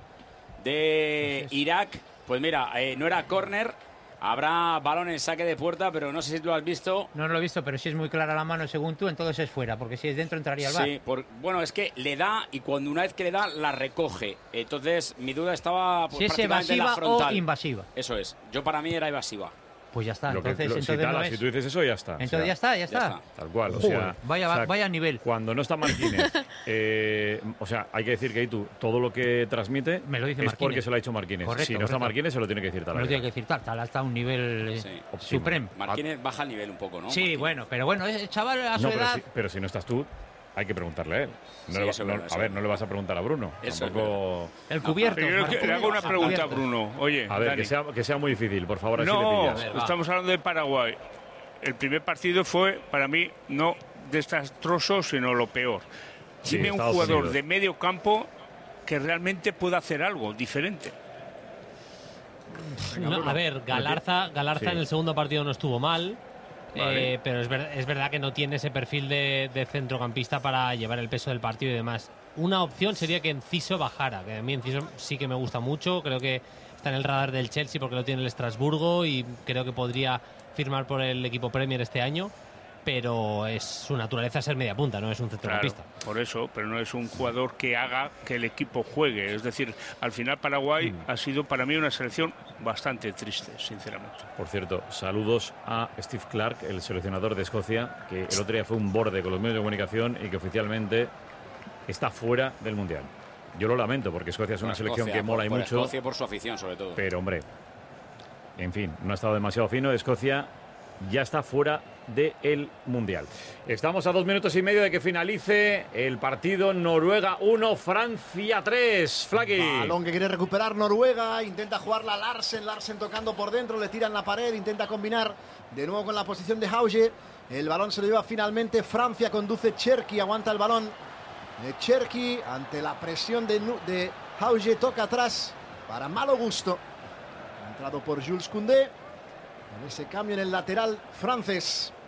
de Irak. Pues mira, eh, no era córner. Habrá balón en saque de puerta, pero no sé si tú lo has visto. No lo he visto, pero si es muy clara la mano según tú, entonces es fuera, porque si es dentro entraría al bar. Sí, por, bueno, es que le da y cuando una vez que le da, la recoge. Entonces, mi duda estaba pues, si es prácticamente en la evasiva frontal. o invasiva. Eso es. Yo para mí era evasiva. Pues ya está, Lo que- entonces, lo- si, entonces Tala, no si es. tú dices eso, ya está. Entonces O sea, ya está, ya ya está. está. Tal cual, o Joder, sea, vaya, o sea, vaya nivel. Cuando no está Marquínez, eh, o sea, hay que decir que ahí tú, todo lo que transmite Me lo dice es Marquínez. porque se lo ha hecho Marquínez. Correcto, si no está correcto. Marquínez, se lo tiene que decir Me Talavera. lo tiene que decir tal, tal, hasta un nivel eh, Sí. supremo. Marquínez baja el nivel un poco, ¿no? Sí, Marquínez. bueno, pero bueno, el chaval a su No, pero edad. si, pero si no estás tú, hay que preguntarle a él. No Sí, le va- eso es no- verdad, eso a ver, es no le vas a preguntar a Bruno. Eso es Tampoco. El cubierto. Pero yo Marco. le hago una pregunta a Cubierto. Bruno. Oye, A ver, Dani. que sea, que sea muy difícil, por favor, así No, le pillas. estamos hablando de Paraguay. El primer partido fue, para mí, no desastroso, sino lo peor. Sí, Dime un Estados jugador Unidos. de medio campo que realmente pueda hacer algo diferente. No, a ver, Galarza, Galarza Sí. en el segundo partido no estuvo mal. Vale. eh, pero es, ver- es verdad que no tiene ese perfil de, de centrocampista para llevar el peso del partido y demás. Una opción sería que Enciso bajara, que a mí Enciso sí que me gusta mucho, creo que está en el radar del Chelsea porque lo tiene el Estrasburgo y creo que podría firmar por el equipo Premier este año, pero es su naturaleza ser media punta, no es un Claro, centrocampista. por eso, pero no es un jugador que haga que el equipo juegue. Es decir, al final Paraguay ha sido para mí una selección bastante triste, sinceramente. Por cierto, saludos a Steve Clark, el seleccionador de Escocia, que el otro día fue un borde con los medios de comunicación y que oficialmente está fuera del Mundial. Yo lo lamento porque Escocia es una Por selección Escocia, que mola por, y por mucho, Escocia y por su afición, sobre todo. pero hombre, en fin, no ha estado demasiado fino. Escocia ya está fuera del Mundial. Estamos a dos minutos y medio de que finalice el partido. Noruega uno, Francia tres. Flaky. Balón que quiere recuperar Noruega, intenta jugarla Larsen, Larsen tocando por dentro, le tira en la pared, intenta combinar de nuevo con la posición de Hauge. El balón se lo lleva finalmente Francia, conduce Cherki, aguanta el balón de Cherki ante la presión de, Nu- de Hauge, toca atrás para malo gusto. Ha entrado por Jules Koundé. En ese cambio en el lateral francés.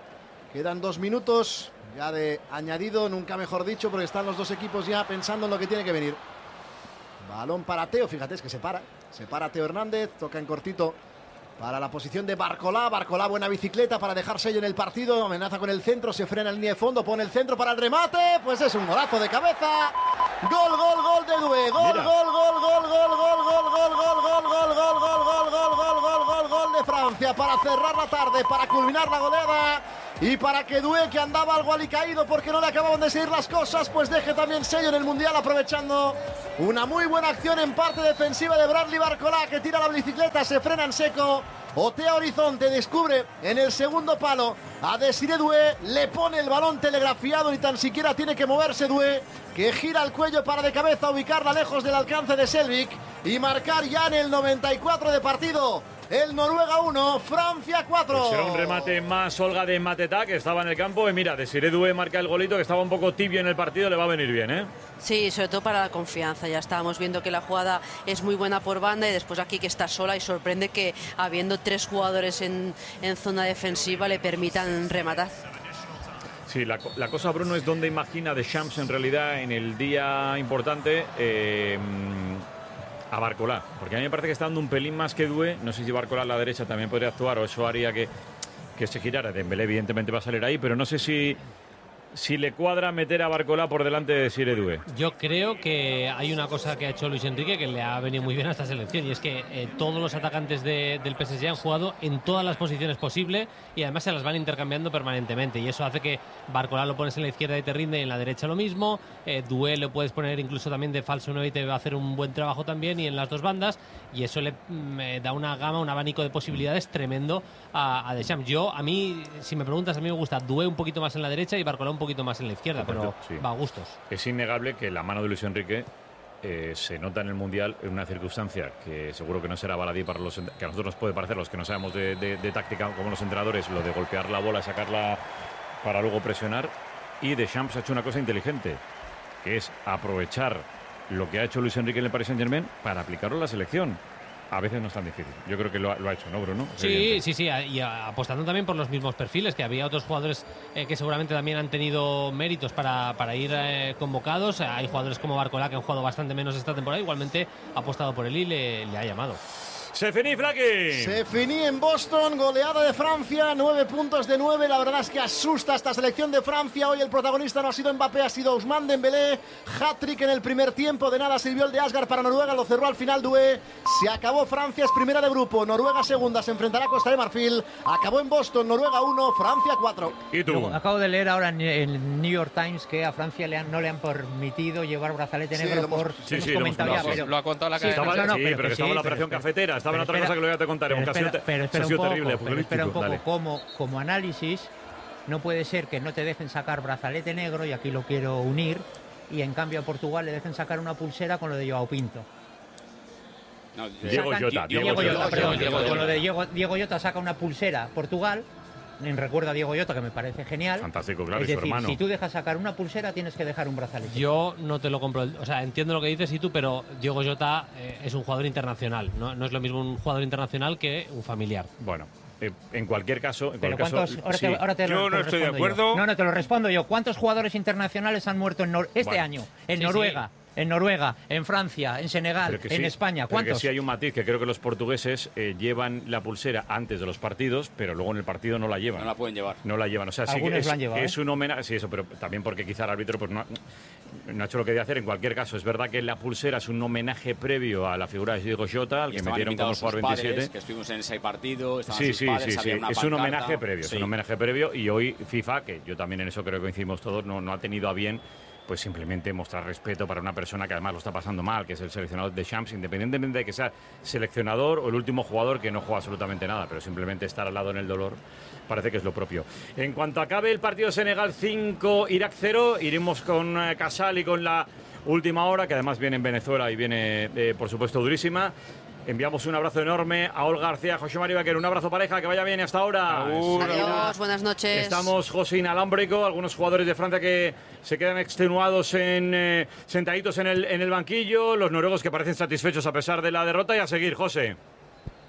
Quedan dos minutos ya de añadido, nunca mejor dicho, porque están los dos equipos ya pensando en lo que tiene que venir. Balón para Teo, fíjate, es que se para. Se para Teo Hernández, toca en cortito para la posición de Barcolá. Barcolá, buena bicicleta para dejar sello en el partido. Amenaza con el centro, se frena en línea de fondo, pone el centro para el remate. Pues es un golazo de cabeza. Gol, gol, gol de Doué. Gol, gol, gol, gol, gol, gol, gol, gol, gol, gol, gol, gol, gol, gol, gol, gol, gol, gol, gol de Francia para cerrar la tarde, para culminar la goleada. Y para que Doué, que andaba algo alicaído porque no le acababan de seguir las cosas, pues deje también sello en el Mundial, aprovechando una muy buena acción en parte defensiva de Bradley Barcolá, que tira la bicicleta, se frena en seco. Otea Horizonte, descubre en el segundo palo a Desiré Doué, le pone el balón telegrafiado, ni tan siquiera tiene que moverse Doué, que gira el cuello para de cabeza ubicarla lejos del alcance de Selvik y marcar ya en el noventa y cuatro de partido. El Noruega uno, Francia cuatro. Pues será un remate más Olga de Mateta, que estaba en el campo. Y mira, Desiré Doué marca el golito, que estaba un poco tibio en el partido. Le va a venir bien, ¿eh? Sí, sobre todo para la confianza. Ya estábamos viendo que la jugada es muy buena por banda y después aquí que está sola, y sorprende que habiendo tres jugadores en, en zona defensiva le permitan rematar. Sí, la, la cosa, Bruno, es donde imagina Deschamps en realidad en el día importante eh, a Barcolá, porque a mí me parece que está dando un pelín más que Doué. No sé si Barcolá a la derecha también podría actuar o eso haría que, que se girara. Dembélé evidentemente va a salir ahí, pero no sé si, si le cuadra meter a Barcolá por delante de Desiré Doué. Yo creo que hay una cosa que ha hecho Luis Enrique que le ha venido muy bien a esta selección, y es que eh, todos los atacantes de, del P S G han jugado en todas las posiciones posibles y además se las van intercambiando permanentemente, y eso hace que Barcolá lo pones en la izquierda y te rinde, y en la derecha lo mismo. eh, Doué lo puedes poner incluso también de falso nueve y te va a hacer un buen trabajo también, y en las dos bandas, y eso le mm, da una gama, un abanico de posibilidades tremendo a, a Deschamps. Yo, a mí, si me preguntas, a mí me gusta Doué un poquito más en la derecha y Barcolá un poquito más en la izquierda, pero Sí. va a gustos. Es innegable que la mano de Luis Enrique eh, se nota en el Mundial en una circunstancia que seguro que no será baladí para los que a nosotros nos puede parecer, los que no sabemos de, de, de táctica como los entrenadores, lo de golpear la bola, sacarla para luego presionar. Y Deschamps ha hecho una cosa inteligente, que es aprovechar lo que ha hecho Luis Enrique en el Paris Saint-Germain para aplicarlo en la selección. A veces no es tan difícil. Yo creo que lo ha, lo ha hecho, ¿no, Bruno? Sí, sí, sí. Y apostando también por los mismos perfiles, que había otros jugadores eh, que seguramente también han tenido méritos para, para ir eh, convocados. Hay jugadores como Barcolá que han jugado bastante menos esta temporada. Igualmente ha apostado por él y le, le ha llamado. Se finí, Flaqui. Se finí en Boston, goleada de Francia, nueve puntos de nueve. La verdad es que asusta esta selección de Francia. Hoy el protagonista no ha sido Mbappé, ha sido Ousmane Dembélé. Hat-trick en el primer tiempo, de nada sirvió el de Asgard para Noruega, lo cerró al final Doué. Se acabó, Francia es primera de grupo, Noruega segunda, se enfrentará a Costa de Marfil. Acabó en Boston, Noruega uno, Francia cuatro. ¿Y tú? Yo acabo de leer ahora en el New York Times que a Francia le han, no le han permitido llevar brazalete Sí, negro lo hemos- por... sí, hemos sí, lo hemos comentado ya, contado, pero- Lo ha contado la Sí, cadena. Estaba, no, no, sí, pero pero que que estaba sí, en la pero operación espera, cafetera, estaba en pero otra espera, cosa que lo voy a te contar. Pero Un espera, caso pero espera ha un sido poco, terrible, pero espera un poco. Dale. Como, como análisis, no puede ser que no te dejen sacar brazalete negro, y aquí lo quiero unir, y en cambio a Portugal le dejen sacar una pulsera con lo de Joao Pinto. No, Diego Sacan- Jota, Diego, Diego Jota, Jota, perdón, Diego con Jota. lo de Diego, Diego Jota saca una pulsera Portugal, en recuerdo a Diego Jota, que me parece genial. Fantástico, claro, Es y su decir, hermano. si tú dejas sacar una pulsera, tienes que dejar un brazalete. Yo no te lo compro. O sea, entiendo lo que dices y tú, pero Diogo Jota eh, es un jugador internacional. ¿no? No es lo mismo un jugador internacional que un familiar. Bueno, eh, en cualquier caso, en Pero cualquier ¿cuántos? caso, Ahora, sí. te, ahora te Yo lo, te no lo estoy de respondo yo. acuerdo. No, no, te lo respondo yo. ¿Cuántos jugadores internacionales han muerto en Nor- este Bueno. año? En Sí, Noruega, en Noruega, en Francia, en Senegal, Pero que en sí, España. pero ¿Cuántos? que sí hay un matiz, que creo que los portugueses eh, llevan la pulsera antes de los partidos, pero luego en el partido no la llevan. no la pueden llevar. No la llevan, o sea, sí que Algunos es, la han llevado, es ¿eh? un homenaje, sí, eso, pero también porque quizá el árbitro pues no ha, no ha hecho lo que debe hacer. En cualquier caso, es verdad que la pulsera es un homenaje previo a la figura de Diego Jota, al Y que estaban metieron como invitados jugador sus padres, veintisiete. que estuvimos en ese partido, estaban Sí, sus sí, padres, sí, sí. había una Es un pancarta. homenaje previo, Sí. es un homenaje previo, y hoy FIFA, que yo también en eso creo que coincidimos todos, no, no ha tenido a bien pues simplemente mostrar respeto para una persona que además lo está pasando mal, que es el seleccionador de Champs, independientemente de que sea seleccionador o el último jugador que no juega absolutamente nada, pero simplemente estar al lado en el dolor parece que es lo propio. En cuanto acabe el partido Senegal cinco, Irak cero, iremos con eh, Casal y con la última hora, que además viene en Venezuela y viene, eh, por supuesto, durísima. Enviamos un abrazo enorme a Olga García, José María Vaquero, un abrazo pareja, que vaya bien hasta ahora. Adiós, buenas noches. Estamos, José, inalámbrico, algunos jugadores de Francia que se quedan extenuados en eh, sentaditos en el, en el banquillo, los noruegos que parecen satisfechos a pesar de la derrota, y a seguir, José.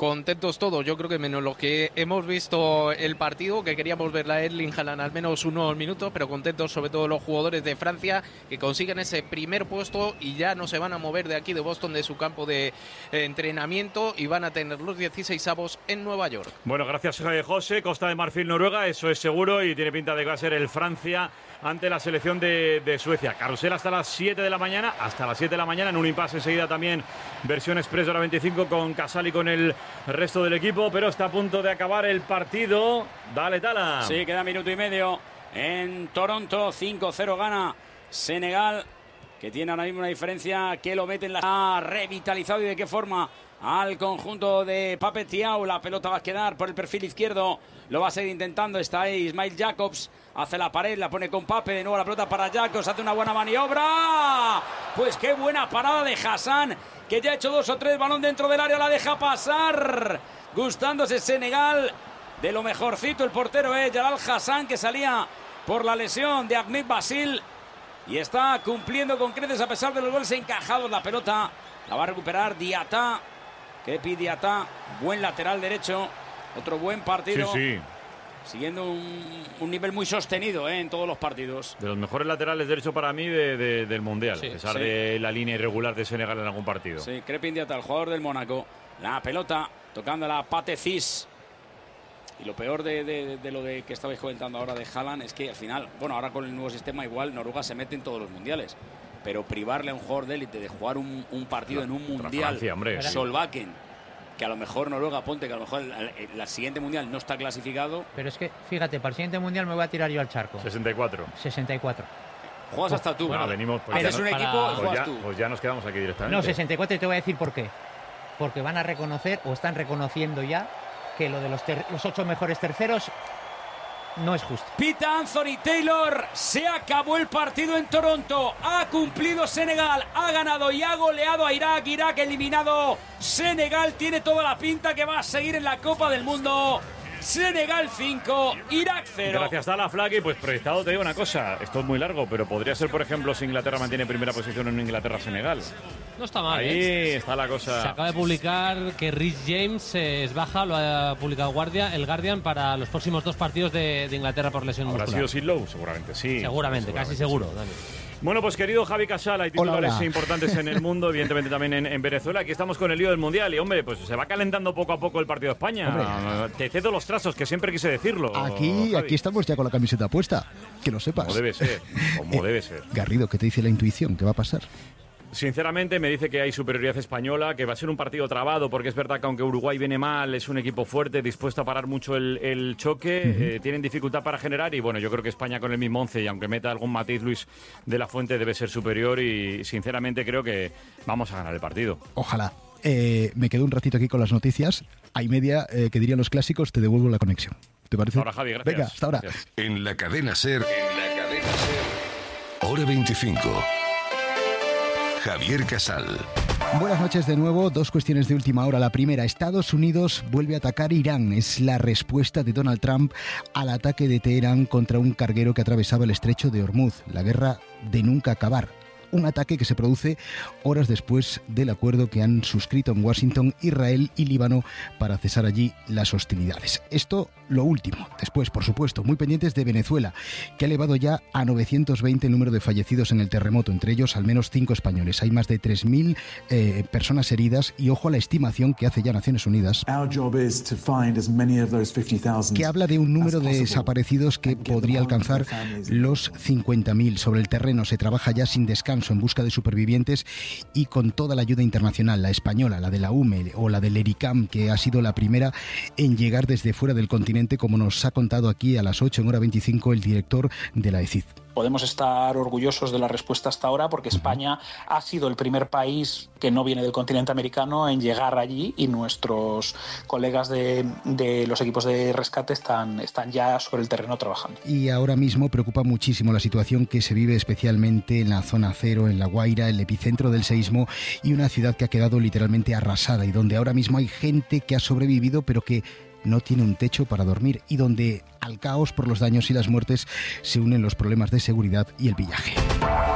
contentos todos, yo creo que menos los que hemos visto el partido, que queríamos ver la Erling Haaland al menos unos minutos, pero contentos sobre todo los jugadores de Francia que consiguen ese primer puesto y ya no se van a mover de aquí de Boston, de su campo de eh, entrenamiento, y van a tener los dieciseisavos en Nueva York. Bueno, gracias eh, José. Costa de Marfil, Noruega, eso es seguro, y tiene pinta de que va a ser el Francia ante la selección de, de Suecia. Carrusel hasta las siete de la mañana, hasta las siete de la mañana, en un impasse enseguida también versión express de la veinticinco con Casal y con el resto del equipo, pero está a punto de acabar el partido. Dale, Tala. Sí, queda minuto y medio en Toronto, cinco cero gana Senegal, que tiene ahora mismo una diferencia que lo mete en la... Ha revitalizado, y de qué forma, al conjunto de Pape Thiaw. La pelota va a quedar por el perfil izquierdo, lo va a seguir intentando, está ahí Ismail Jacobs, hace la pared, la pone con Pape, de nuevo la pelota para Jacobs, hace una buena maniobra. Pues qué buena parada de Hassan, que ya ha hecho dos o tres, balón dentro del área, la deja pasar, gustándose Senegal de lo mejorcito el portero, eh, Jalal Hassan, que salía por la lesión de Ahmed Basil, y está cumpliendo con creces a pesar de los goles encajados. La pelota la va a recuperar Diatta, Kepi Diatta, buen lateral derecho, otro buen partido. Sí, sí. Siguiendo un, un nivel muy sostenido eh, en todos los partidos. De los mejores laterales derechos para mí de, de, del Mundial, Sí, a pesar sí. de la línea irregular de Senegal en algún partido. Sí, Crepin Diatta, el jugador del Mónaco. La pelota tocando la Pathé Ciss. Y lo peor de, de, de lo de que estabais comentando ahora de Haaland es que al final, bueno, ahora con el nuevo sistema igual Noruega se mete en todos los mundiales. Pero privarle a un jugador de élite de jugar un, un partido Contra- en un contra mundial, Francia, hombre. Solbakken, que a lo mejor Noruega, ponte que a lo mejor el, el- el siguiente mundial no está clasificado. Pero es que, fíjate, para el siguiente mundial me voy a tirar yo al charco. sesenta y cuatro. sesenta y cuatro. Juegas hasta tú. Bueno, ¿no? venimos, pues Haces ya no- un equipo para- y Pues juegas ya, tú. pues ya nos quedamos aquí directamente. No, sesenta y cuatro, y te voy a decir por qué. Porque van a reconocer, o están reconociendo ya, que lo de los, ter- los ocho mejores terceros no es justo. Pita Anthony Taylor, se acabó el partido en Toronto, ha cumplido Senegal, ha ganado y ha goleado a Irak, Irak eliminado, Senegal tiene toda la pinta que va a seguir en la Copa del Mundo. Senegal cinco, Irak cero. Gracias a la Flaky, pues proyectado te digo una cosa, esto es muy largo, pero podría ser, por ejemplo, si Inglaterra mantiene primera posición en Inglaterra-Senegal. No está mal, Ahí ¿eh? está la Se cosa. acaba de publicar que Rhys James eh, es baja, lo ha publicado Guardia, el Guardian, para los próximos dos partidos de, de Inglaterra por lesión ¿Habrá muscular. sido Sid Lowe? Seguramente sí. Seguramente, casi seguro, Dani. Bueno, pues querido Javi Casal, hay Hola, titulares hola. importantes en el mundo, evidentemente también en, en Venezuela. Aquí estamos con el lío del Mundial y, hombre, pues se va calentando poco a poco el partido de España. Hombre. Te cedo los trazos, que siempre quise decirlo. Aquí, Javi. aquí estamos ya con la camiseta puesta, que lo sepas. Como debe ser, como Eh, debe ser. Garrido, ¿qué te dice la intuición? ¿Qué va a pasar? Sinceramente me dice que hay superioridad española, que va a ser un partido trabado, porque es verdad que aunque Uruguay viene mal, es un equipo fuerte, dispuesto a parar mucho el, el choque, eh, tienen dificultad para generar y bueno, yo creo que España con el mismo once y aunque meta algún matiz Luis de la Fuente debe ser superior y sinceramente creo que vamos a ganar el partido. Ojalá. Eh, me quedo un ratito aquí con las noticias. Hay media eh, que dirían los clásicos, te devuelvo la conexión. ¿Te parece? Hasta ahora, Javi, gracias. Venga, hasta ahora. Gracias. En la cadena SER, en la cadena SER, Hora veinticinco. Javier Casal. Buenas noches de nuevo. Dos cuestiones de última hora. La primera, Estados Unidos vuelve a atacar Irán. Es la respuesta de Donald Trump al ataque de Teherán contra un carguero que atravesaba el estrecho de Hormuz. La guerra de nunca acabar. Un ataque que se produce horas después del acuerdo que han suscrito en Washington Israel y Líbano para cesar allí las hostilidades. Esto lo último. Después, por supuesto, muy pendientes de Venezuela, que ha elevado ya a novecientos veinte el número de fallecidos en el terremoto, entre ellos al menos cinco españoles. Hay más de tres mil eh, personas heridas y ojo a la estimación que hace ya Naciones Unidas, que habla de un número de desaparecidos que podría alcanzar los cincuenta mil. Sobre el terreno se trabaja ya sin descanso en busca de supervivientes y con toda la ayuda internacional, la española, la de la U M E o la del ERICAM, que ha sido la primera en llegar desde fuera del continente, como nos ha contado aquí a las ocho en hora veinticinco el director de la E C I D. Podemos estar orgullosos de la respuesta hasta ahora porque España ha sido el primer país que no viene del continente americano en llegar allí y nuestros colegas de, de los equipos de rescate están, están ya sobre el terreno trabajando. Y ahora mismo preocupa muchísimo la situación que se vive especialmente en la zona cero, en La Guaira, el epicentro del seísmo y una ciudad que ha quedado literalmente arrasada y donde ahora mismo hay gente que ha sobrevivido pero que no tiene un techo para dormir y donde al caos por los daños y las muertes se unen los problemas de seguridad y el pillaje.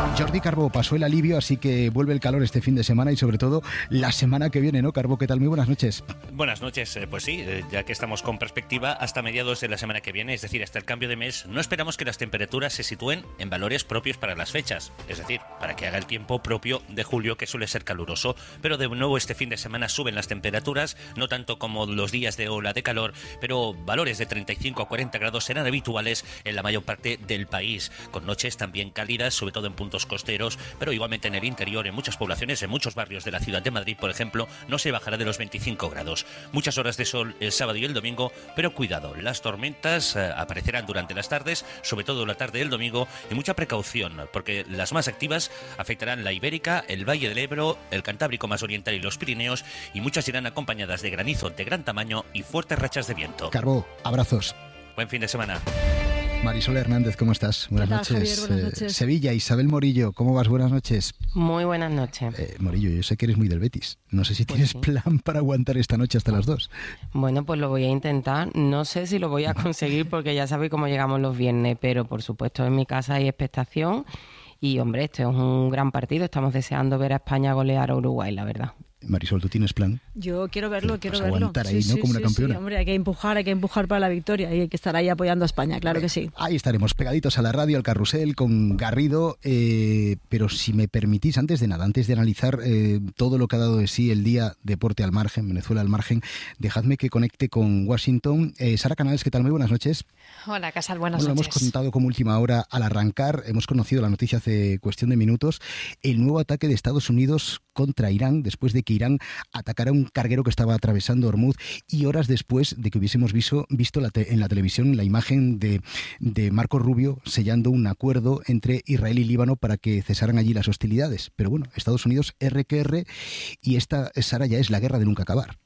Jordi Carbó, pasó el alivio, así que vuelve el calor este fin de semana y sobre todo la semana que viene, ¿no, Carbó? ¿Qué tal? Muy buenas noches. Buenas noches, eh, pues sí, eh, ya que estamos con perspectiva, hasta mediados de la semana que viene, es decir, hasta el cambio de mes, no esperamos que las temperaturas se sitúen en valores propios para las fechas, es decir, para que haga el tiempo propio de julio, que suele ser caluroso, pero de nuevo este fin de semana suben las temperaturas, no tanto como los días de ola de calor, pero valores de treinta y cinco a cuarenta grados serán habituales en la mayor parte del país, con noches también cálidas, sobre todo en puntos costeros, pero igualmente en el interior, en muchas poblaciones, en muchos barrios de la ciudad de Madrid, por ejemplo, no se bajará de los veinticinco grados. Muchas horas de sol el sábado y el domingo, pero cuidado, las tormentas eh, aparecerán durante las tardes, sobre todo la tarde del domingo, y mucha precaución, porque las más activas afectarán la Ibérica, el Valle del Ebro, el Cantábrico más oriental y los Pirineos, y muchas irán acompañadas de granizo de gran tamaño y fuertes rachas de viento. Carbó, abrazos. Buen fin de semana. Marisol Hernández, ¿cómo estás? Buenas tal, noches. Javier? Buenas noches. Eh, Sevilla, Isabel Morillo, ¿cómo vas? Buenas noches. Muy buenas noches. Eh, Morillo, yo sé que eres muy del Betis. No sé si Pues tienes sí. plan para aguantar esta noche hasta las dos. Bueno, pues lo voy a intentar. No sé si lo voy a conseguir porque ya sabéis cómo llegamos los viernes, pero por supuesto en mi casa hay expectación y, hombre, este es un gran partido. Estamos deseando ver a España golear a Uruguay, la verdad. Marisol, ¿tú tienes plan? Yo quiero verlo, Vas quiero a verlo. aguantar ahí, ¿no? Como una campeona. Sí, hombre, hay que empujar, hay que empujar para la victoria y hay que estar ahí apoyando a España, claro que sí. Ahí estaremos, pegaditos a la radio, al carrusel, con Garrido, eh, pero si me permitís, antes de nada, antes de analizar eh, todo lo que ha dado de sí el día Deporte al Margen, Venezuela al Margen, dejadme que conecte con Washington. Eh, Sara Canales, ¿qué tal? Muy buenas noches. Hola, Casal, buenas Bueno, lo noches. hemos contado como última hora al arrancar, hemos conocido la noticia hace cuestión de minutos, el nuevo ataque de Estados Unidos contra Irán, después de que Irán atacara un carguero que estaba atravesando Hormuz y horas después de que hubiésemos visto, visto la te, en la televisión la imagen de, de Marco Rubio sellando un acuerdo entre Israel y Líbano para que cesaran allí las hostilidades. Pero bueno, Estados Unidos R que R y esta, Sara, ya es la guerra de nunca acabar.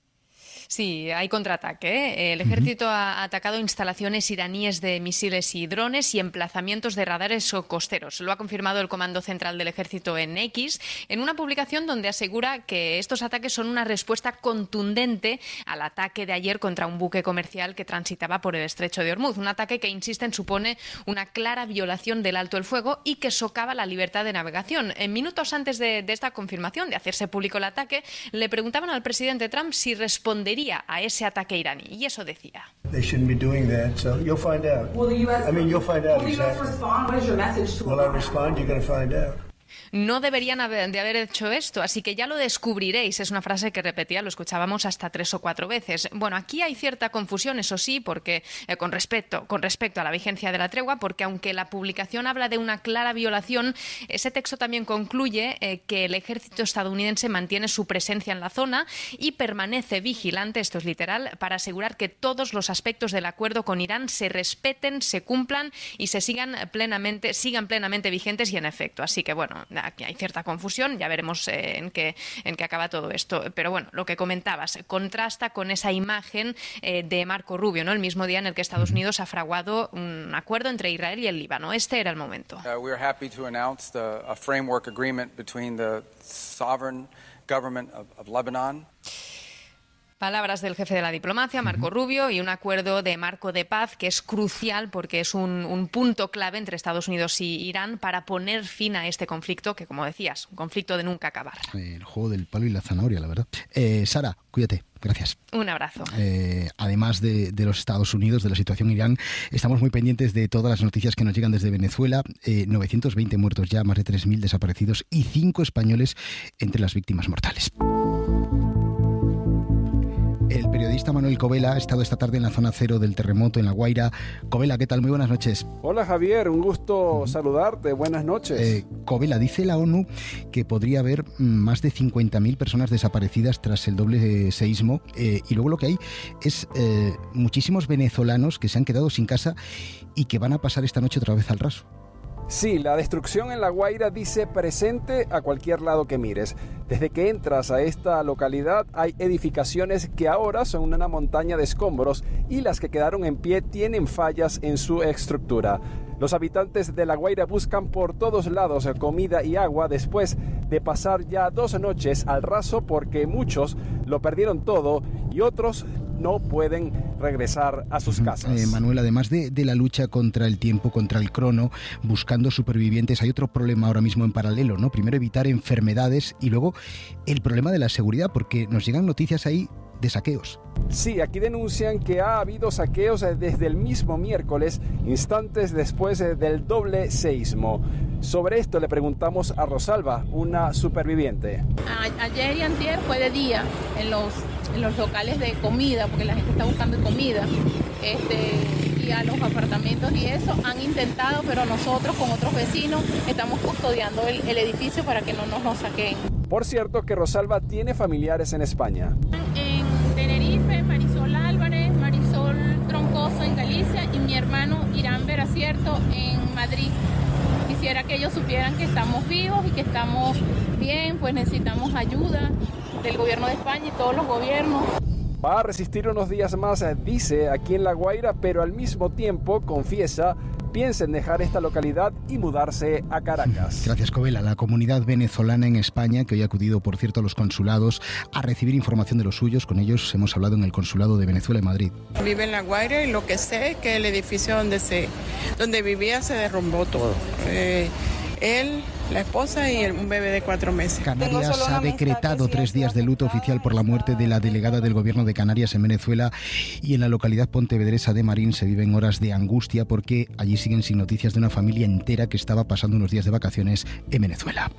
Sí, hay contraataque. ¿eh? El ejército ha atacado instalaciones iraníes de misiles y drones y emplazamientos de radares o costeros. Lo ha confirmado el Comando Central del Ejército en X, en una publicación donde asegura que estos ataques son una respuesta contundente al ataque de ayer contra un buque comercial que transitaba por el estrecho de Hormuz. Un ataque que, insisten, supone una clara violación del alto el fuego y que socava la libertad de navegación. En minutos antes de, de esta confirmación, de hacerse público el ataque, le preguntaban al presidente Trump si respondería a ese ataque iraní, y eso decía. They shouldn't be doing that, so you'll find out. Will the U S I mean, you'll find out. Will the U S respond? What is your message to Will I respond? You're going to find out. No deberían haber, de haber hecho esto, así que ya lo descubriréis. Es una frase que repetía, lo escuchábamos hasta tres o cuatro veces. Bueno, aquí hay cierta confusión, eso sí, porque eh, con respecto, con respecto a la vigencia de la tregua, porque aunque la publicación habla de una clara violación, ese texto también concluye eh, que el ejército estadounidense mantiene su presencia en la zona y permanece vigilante, esto es literal, para asegurar que todos los aspectos del acuerdo con Irán se respeten, se cumplan y se sigan plenamente, sigan plenamente vigentes y en efecto. Así que bueno, aquí hay cierta confusión, ya veremos eh, en qué en qué acaba todo esto. Pero bueno, lo que comentabas, contrasta con esa imagen eh, de Marco Rubio, ¿no? El mismo día en el que Estados Unidos ha fraguado un acuerdo entre Israel y el Líbano. Este era el momento. Uh, we are happy to announce the, a framework agreement between the sovereign government of, of Lebanon. Palabras del jefe de la diplomacia, Marco Rubio, y un acuerdo de marco de paz que es crucial porque es un, un punto clave entre Estados Unidos y Irán para poner fin a este conflicto que, como decías, un conflicto de nunca acabar. El juego del palo y la zanahoria, la verdad. Eh, Sara, cuídate. Gracias. Un abrazo. Eh, además de, de los Estados Unidos, de la situación en Irán, estamos muy pendientes de todas las noticias que nos llegan desde Venezuela. Eh, novecientos veinte muertos ya, más de tres mil desaparecidos y cinco españoles entre las víctimas mortales. El periodista Manuel Covela ha estado esta tarde en la zona cero del terremoto en La Guaira. Covela, ¿qué tal? Muy buenas noches. Hola Javier, un gusto saludarte. Buenas noches. Eh, Covela, dice la ONU que podría haber más de cincuenta mil personas desaparecidas tras el doble seísmo eh, y luego lo que hay es eh, muchísimos venezolanos que se han quedado sin casa y que van a pasar esta noche otra vez al raso. Sí, la destrucción en La Guaira dice presente a cualquier lado que mires. Desde que entras a esta localidad hay edificaciones que ahora son una montaña de escombros y las que quedaron en pie tienen fallas en su estructura. Los habitantes de La Guaira buscan por todos lados comida y agua después de pasar ya dos noches al raso porque muchos lo perdieron todo y otros no pueden regresar a sus casas. Eh, Manuel, además de, de la lucha contra el tiempo, contra el crono, buscando supervivientes, hay otro problema ahora mismo en paralelo, ¿no? Primero evitar enfermedades y luego el problema de la seguridad, porque nos llegan noticias ahí de saqueos. Sí, aquí denuncian que ha habido saqueos desde el mismo miércoles, instantes después del doble seísmo. Sobre esto le preguntamos a Rosalba, una superviviente. A- ayer y antier fue de día en los, en los locales de comida, porque la gente está buscando comida, este, y a los apartamentos y eso han intentado, pero nosotros con otros vecinos estamos custodiando el, el edificio para que no nos lo saquen. Por cierto que Rosalba tiene familiares en España. En Tenerife, Marisol Álvarez, Marisol Troncoso en Galicia y mi hermano Irán Veracierto en Madrid. Quisiera que ellos supieran que estamos vivos y que estamos bien, pues necesitamos ayuda del gobierno de España y todos los gobiernos. Va a resistir unos días más, dice, aquí en La Guaira, pero al mismo tiempo, confiesa, piensa en dejar esta localidad y mudarse a Caracas. Gracias, Covela. La comunidad venezolana en España, que hoy ha acudido, por cierto, a los consulados a recibir información de los suyos. Con ellos hemos hablado en el consulado de Venezuela en Madrid. Vive en La Guaira y lo que sé es que el edificio donde, se, donde vivía se derrumbó todo. Eh, él, la esposa y el, un bebé de cuatro meses. Canarias ha decretado tres días de luto oficial por la muerte de la delegada del gobierno de Canarias en Venezuela, y en la localidad pontevedresa de Marín se viven horas de angustia porque allí siguen sin noticias de una familia entera que estaba pasando unos días de vacaciones en Venezuela.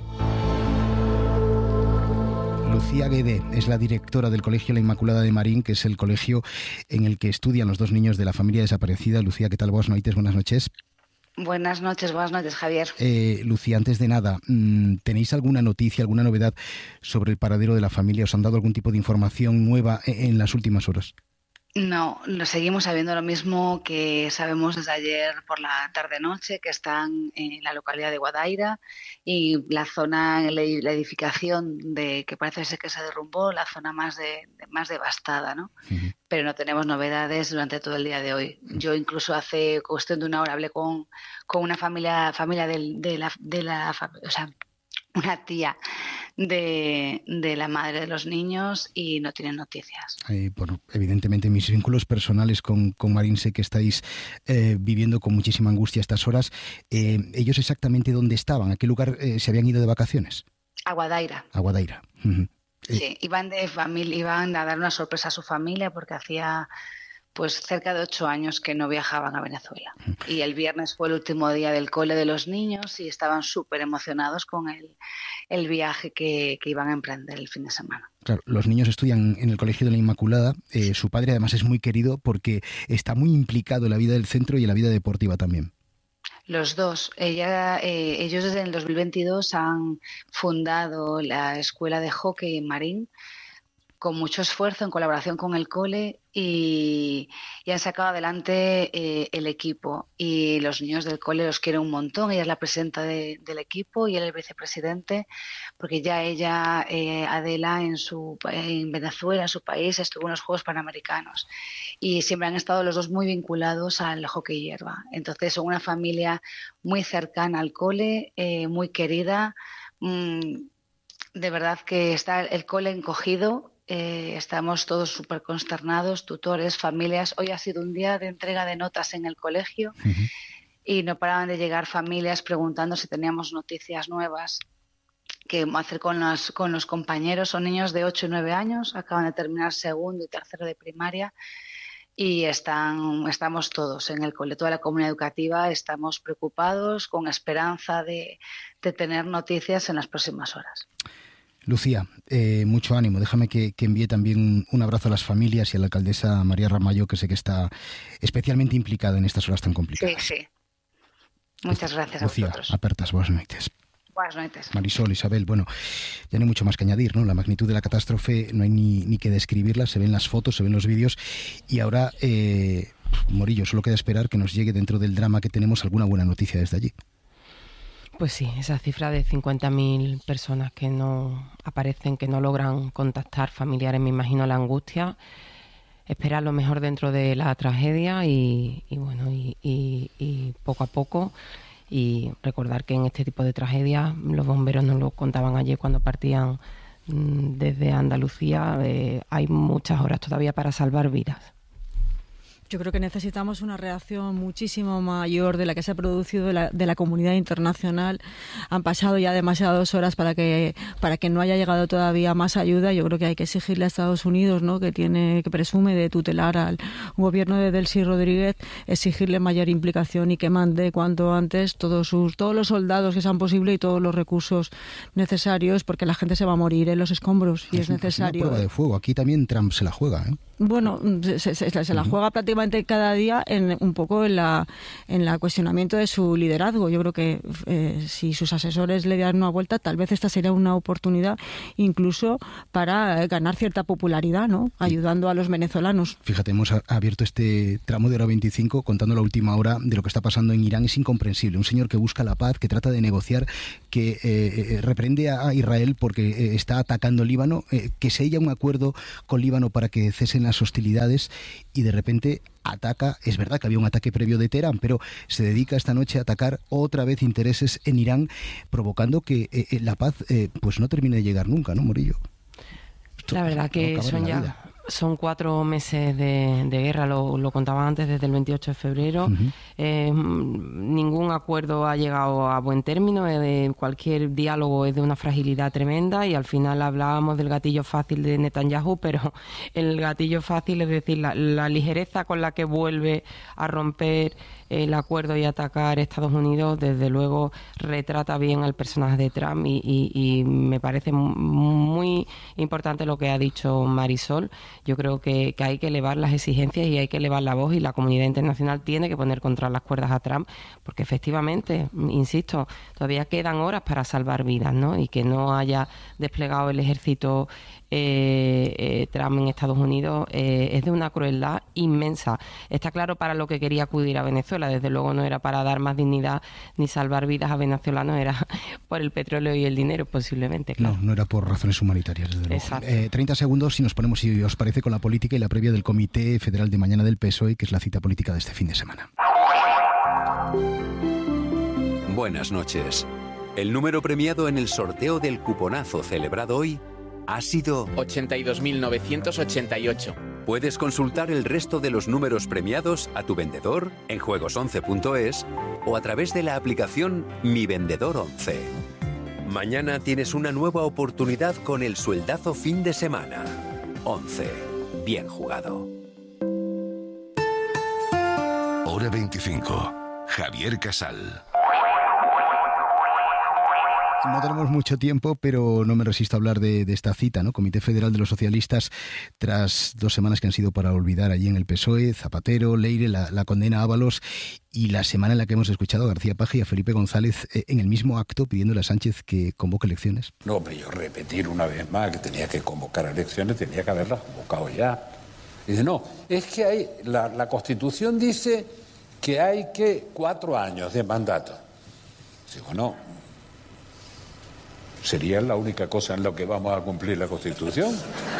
Lucía Guedé es la directora del Colegio La Inmaculada de Marín, que es el colegio en el que estudian los dos niños de la familia desaparecida. Lucía, ¿qué tal? Buenas noches, buenas noches. Buenas noches, buenas noches, Javier. Eh, Lucía, antes de nada, ¿tenéis alguna noticia, alguna novedad sobre el paradero de la familia? ¿Os han dado algún tipo de información nueva en las últimas horas? No, lo seguimos sabiendo lo mismo que sabemos desde ayer por la tarde-noche, que están en la localidad de Guadaira y la zona, la edificación de que parece ser que se derrumbó, la zona más de, de más devastada, ¿no? Uh-huh. Pero no tenemos novedades durante todo el día de hoy. Yo incluso hace cuestión de una hora hablé con, con una familia familia de, de la de la o sea, una tía de, de la madre de los niños y no tienen noticias. Eh, bueno, evidentemente mis vínculos personales con, con Marín, sé que estáis eh, viviendo con muchísima angustia estas horas. Eh, ¿Ellos exactamente dónde estaban? ¿A qué lugar eh, se habían ido de vacaciones? A Guadaira. A Guadaira. Uh-huh. Sí, eh. iban de familia, iban a dar una sorpresa a su familia porque hacía pues cerca de ocho años que no viajaban a Venezuela. Y el viernes fue el último día del cole de los niños y estaban súper emocionados con el, el viaje que, que iban a emprender el fin de semana. Claro, los niños estudian en el Colegio de la Inmaculada. Eh, su padre además es muy querido porque está muy implicado en la vida del centro y en la vida deportiva también. Los dos. Ella, eh, ellos desde el dos mil veintidós han fundado la escuela de hockey en Marín, con mucho esfuerzo en colaboración con el cole y, y han sacado adelante eh, el equipo y los niños del cole los quieren un montón. Ella es la presidenta de, del equipo y él el vicepresidente, porque ya ella, eh, Adela, en, su, en Venezuela, en su país, estuvo en los Juegos Panamericanos y siempre han estado los dos muy vinculados al hockey hierba. Entonces son una familia muy cercana al cole, eh, muy querida. Mm, de verdad que está el cole encogido. Eh, estamos todos súper consternados, tutores, familias. Hoy ha sido un día de entrega de notas en el colegio uh-huh. y no paraban de llegar familias preguntando si teníamos noticias nuevas, qué hacer con los, con los compañeros. Son niños de ocho y nueve años, acaban de terminar segundo y tercero de primaria y están, estamos todos en el cole, toda la comunidad educativa, estamos preocupados, con esperanza de, de tener noticias en las próximas horas. Lucía, eh, mucho ánimo. Déjame que, que envíe también un, un abrazo a las familias y a la alcaldesa María Ramallo, que sé que está especialmente implicada en estas horas tan complicadas. Sí, sí. Muchas gracias Lucía, a vosotros. apertas, buenas noches. Buenas noches. Marisol, Isabel, bueno, ya no hay mucho más que añadir, ¿no? La magnitud de la catástrofe no hay ni, ni que describirla, se ven las fotos, se ven los vídeos y ahora, eh, Morillo, solo queda esperar que nos llegue dentro del drama que tenemos alguna buena noticia desde allí. Pues sí, esa cifra de cincuenta mil personas que no aparecen, que no logran contactar familiares, me imagino la angustia, esperar lo mejor dentro de la tragedia y, y bueno, y, y, y poco a poco, y recordar que en este tipo de tragedias los bomberos nos lo contaban ayer cuando partían desde Andalucía eh, hay muchas horas todavía para salvar vidas. Yo creo que necesitamos una reacción muchísimo mayor de la que se ha producido de la, de la comunidad internacional. Han pasado ya demasiadas horas para que para que no haya llegado todavía más ayuda. Yo creo que hay que exigirle a Estados Unidos, ¿no?, que tiene que presume de tutelar al gobierno de Delcy Rodríguez, exigirle mayor implicación y que mande cuanto antes todos sus todos los soldados que sean posible y todos los recursos necesarios, porque la gente se va a morir en los escombros y es, es necesario. Es una prueba de fuego. Aquí también Trump se la juega, ¿eh? Bueno, se, se, se la juega prácticamente cada día en un poco en la en la cuestionamiento de su liderazgo. Yo creo que eh, si sus asesores le dieran una vuelta, tal vez esta sería una oportunidad incluso para ganar cierta popularidad, ¿no?, ayudando a los venezolanos. Fíjate, hemos abierto este tramo de hora veinticinco contando la última hora de lo que está pasando en Irán. Es incomprensible. Un señor que busca la paz, que trata de negociar, que eh, reprende a Israel porque eh, está atacando Líbano, eh, que se haya un acuerdo con Líbano para que cesen las hostilidades y de repente ataca. Es verdad que había un ataque previo de Teherán, pero se dedica esta noche a atacar otra vez intereses en Irán, provocando que eh, la paz eh, pues no termine de llegar nunca, ¿no, Morillo? Esto la verdad que no son ya... Vida. Son cuatro meses de, de guerra, lo, lo contaba antes, desde el veintiocho de febrero. Uh-huh. Eh, ningún acuerdo ha llegado a buen término, eh, cualquier diálogo es de una fragilidad tremenda y al final hablábamos del gatillo fácil de Netanyahu, pero el gatillo fácil, es decir, la, la ligereza con la que vuelve a romper el acuerdo y atacar Estados Unidos, desde luego retrata bien al personaje de Trump y, y, y me parece muy importante lo que ha dicho Marisol. Yo creo que, que hay que elevar las exigencias y hay que elevar la voz y la comunidad internacional tiene que poner contra las cuerdas a Trump porque efectivamente, insisto, todavía quedan horas para salvar vidas, ¿no? Y que no haya desplegado el ejército Eh, eh, Trump en Estados Unidos eh, es de una crueldad inmensa. Está claro para lo que quería acudir a Venezuela, desde luego no era para dar más dignidad ni salvar vidas a venezolanos, era por el petróleo y el dinero posiblemente, claro. No, no era por razones humanitarias, desde luego. Eh, treinta segundos si nos ponemos, si os parece, con la política y la previa del Comité Federal de mañana del P S O E, que es la cita política de este fin de semana. Buenas noches. El número premiado en el sorteo del cuponazo celebrado hoy ha sido ochenta y dos mil novecientos ochenta y ocho. Puedes consultar el resto de los números premiados a tu vendedor en juegos once punto es o a través de la aplicación Mi Vendedor once. Mañana tienes una nueva oportunidad con el sueldazo fin de semana. once. Bien jugado. Hora veinticinco. Javier Casal. No tenemos mucho tiempo, pero no me resisto a hablar de, de esta cita, ¿no? Comité Federal de los Socialistas, tras dos semanas que han sido para olvidar allí en el P S O E, Zapatero, Leire, la, la condena a Ábalos y la semana en la que hemos escuchado a García Paje y a Felipe González eh, en el mismo acto pidiéndole a Sánchez que convoque elecciones. No, hombre, yo repetir una vez más que tenía que convocar elecciones, tenía que haberlas convocado ya. Y dice, no, es que hay, la, la Constitución dice que hay que cuatro años de mandato. Digo, no. ¿Sería la única cosa en la que vamos a cumplir la Constitución?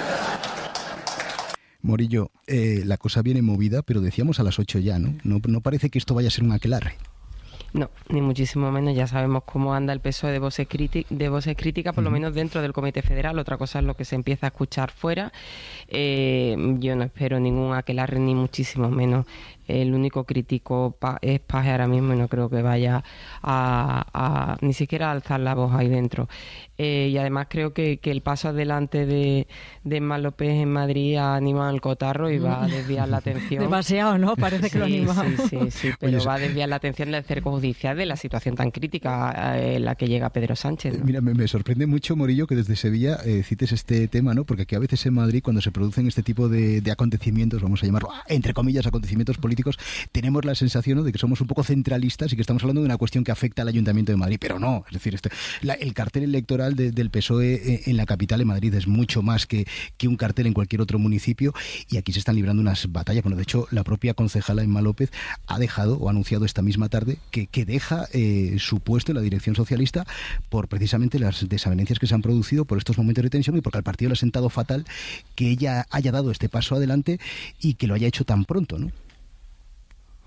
Morillo, eh, la cosa viene movida, pero decíamos a las ocho ya, ¿no? ¿no? No parece que esto vaya a ser un aquelarre. No, ni muchísimo menos. Ya sabemos cómo anda el P S O E de voces, críti- de voces críticas, por uh-huh. lo menos dentro del Comité Federal. Otra cosa es lo que se empieza a escuchar fuera. Eh, yo no espero ningún aquelarre, ni muchísimo menos. El único crítico pa- es Paje ahora mismo y no creo que vaya a, a ni siquiera a alzar la voz ahí dentro. Eh, y además creo que, que el paso adelante de, de Emma López en Madrid ha animado al cotarro y va a desviar la atención. Demasiado, ¿no? Parece que sí, lo ha animado. Sí, sí, sí, pero Oye, va a desviar la atención del cerco judicial de la situación tan crítica eh, en la que llega Pedro Sánchez, ¿no? Mira, me, me sorprende mucho, Morillo, que desde Sevilla eh, cites este tema, ¿no? Porque aquí a veces en Madrid, cuando se producen este tipo de, de acontecimientos, vamos a llamarlo, entre comillas, acontecimientos políticos, tenemos la sensación, ¿no?, de que somos un poco centralistas y que estamos hablando de una cuestión que afecta al Ayuntamiento de Madrid, pero no, es decir, este, la, el cartel electoral de, del P S O E en la capital, en Madrid, es mucho más que, que un cartel en cualquier otro municipio y aquí se están librando unas batallas. Bueno, de hecho, la propia concejala Emma López ha dejado o ha anunciado esta misma tarde que, que deja eh, su puesto en la dirección socialista por precisamente las desavenencias que se han producido, por estos momentos de tensión y porque al partido le ha sentado fatal que ella haya dado este paso adelante y que lo haya hecho tan pronto, ¿no?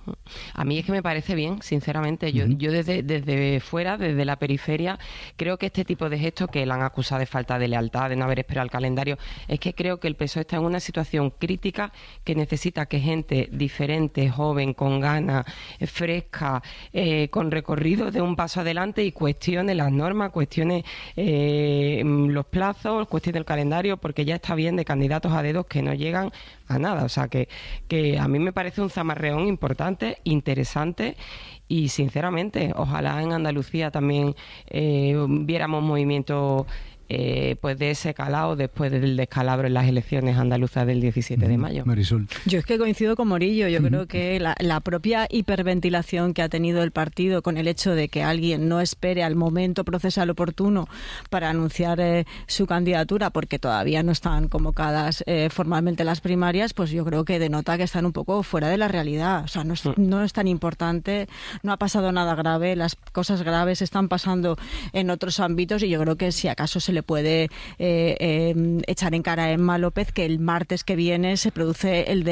A mí es que me parece bien, sinceramente. Yo, uh-huh. yo desde, desde fuera, desde la periferia, creo que este tipo de gestos que le han acusado de falta de lealtad, de no haber esperado el calendario, es que creo que el P S O E está en una situación crítica que necesita que gente diferente, joven, con ganas, eh, fresca, eh, con recorrido de un paso adelante y cuestione las normas, cuestione eh, los plazos, cuestione el calendario, porque ya está bien de candidatos a dedos que no llegan a nada. O sea, que, que a mí me parece un zamarreón importante, interesante, y sinceramente ojalá en Andalucía también eh, viéramos movimiento eh, pues de ese calado después del descalabro en las elecciones andaluzas del diecisiete de mayo. Marisol. Yo es que coincido con Morillo. Yo creo que la, la propia hiperventilación que ha tenido el partido con el hecho de que alguien no espere al momento procesal oportuno para anunciar eh, su candidatura, porque todavía no están convocadas eh, formalmente las primarias, pues yo creo que denota que están un poco fuera de la realidad. O sea, no es, no es tan importante, no ha pasado nada grave, las cosas graves están pasando en otros ámbitos, y yo creo que si acaso se le puede eh, eh, echar en cara a Emma López que el martes que viene se produce el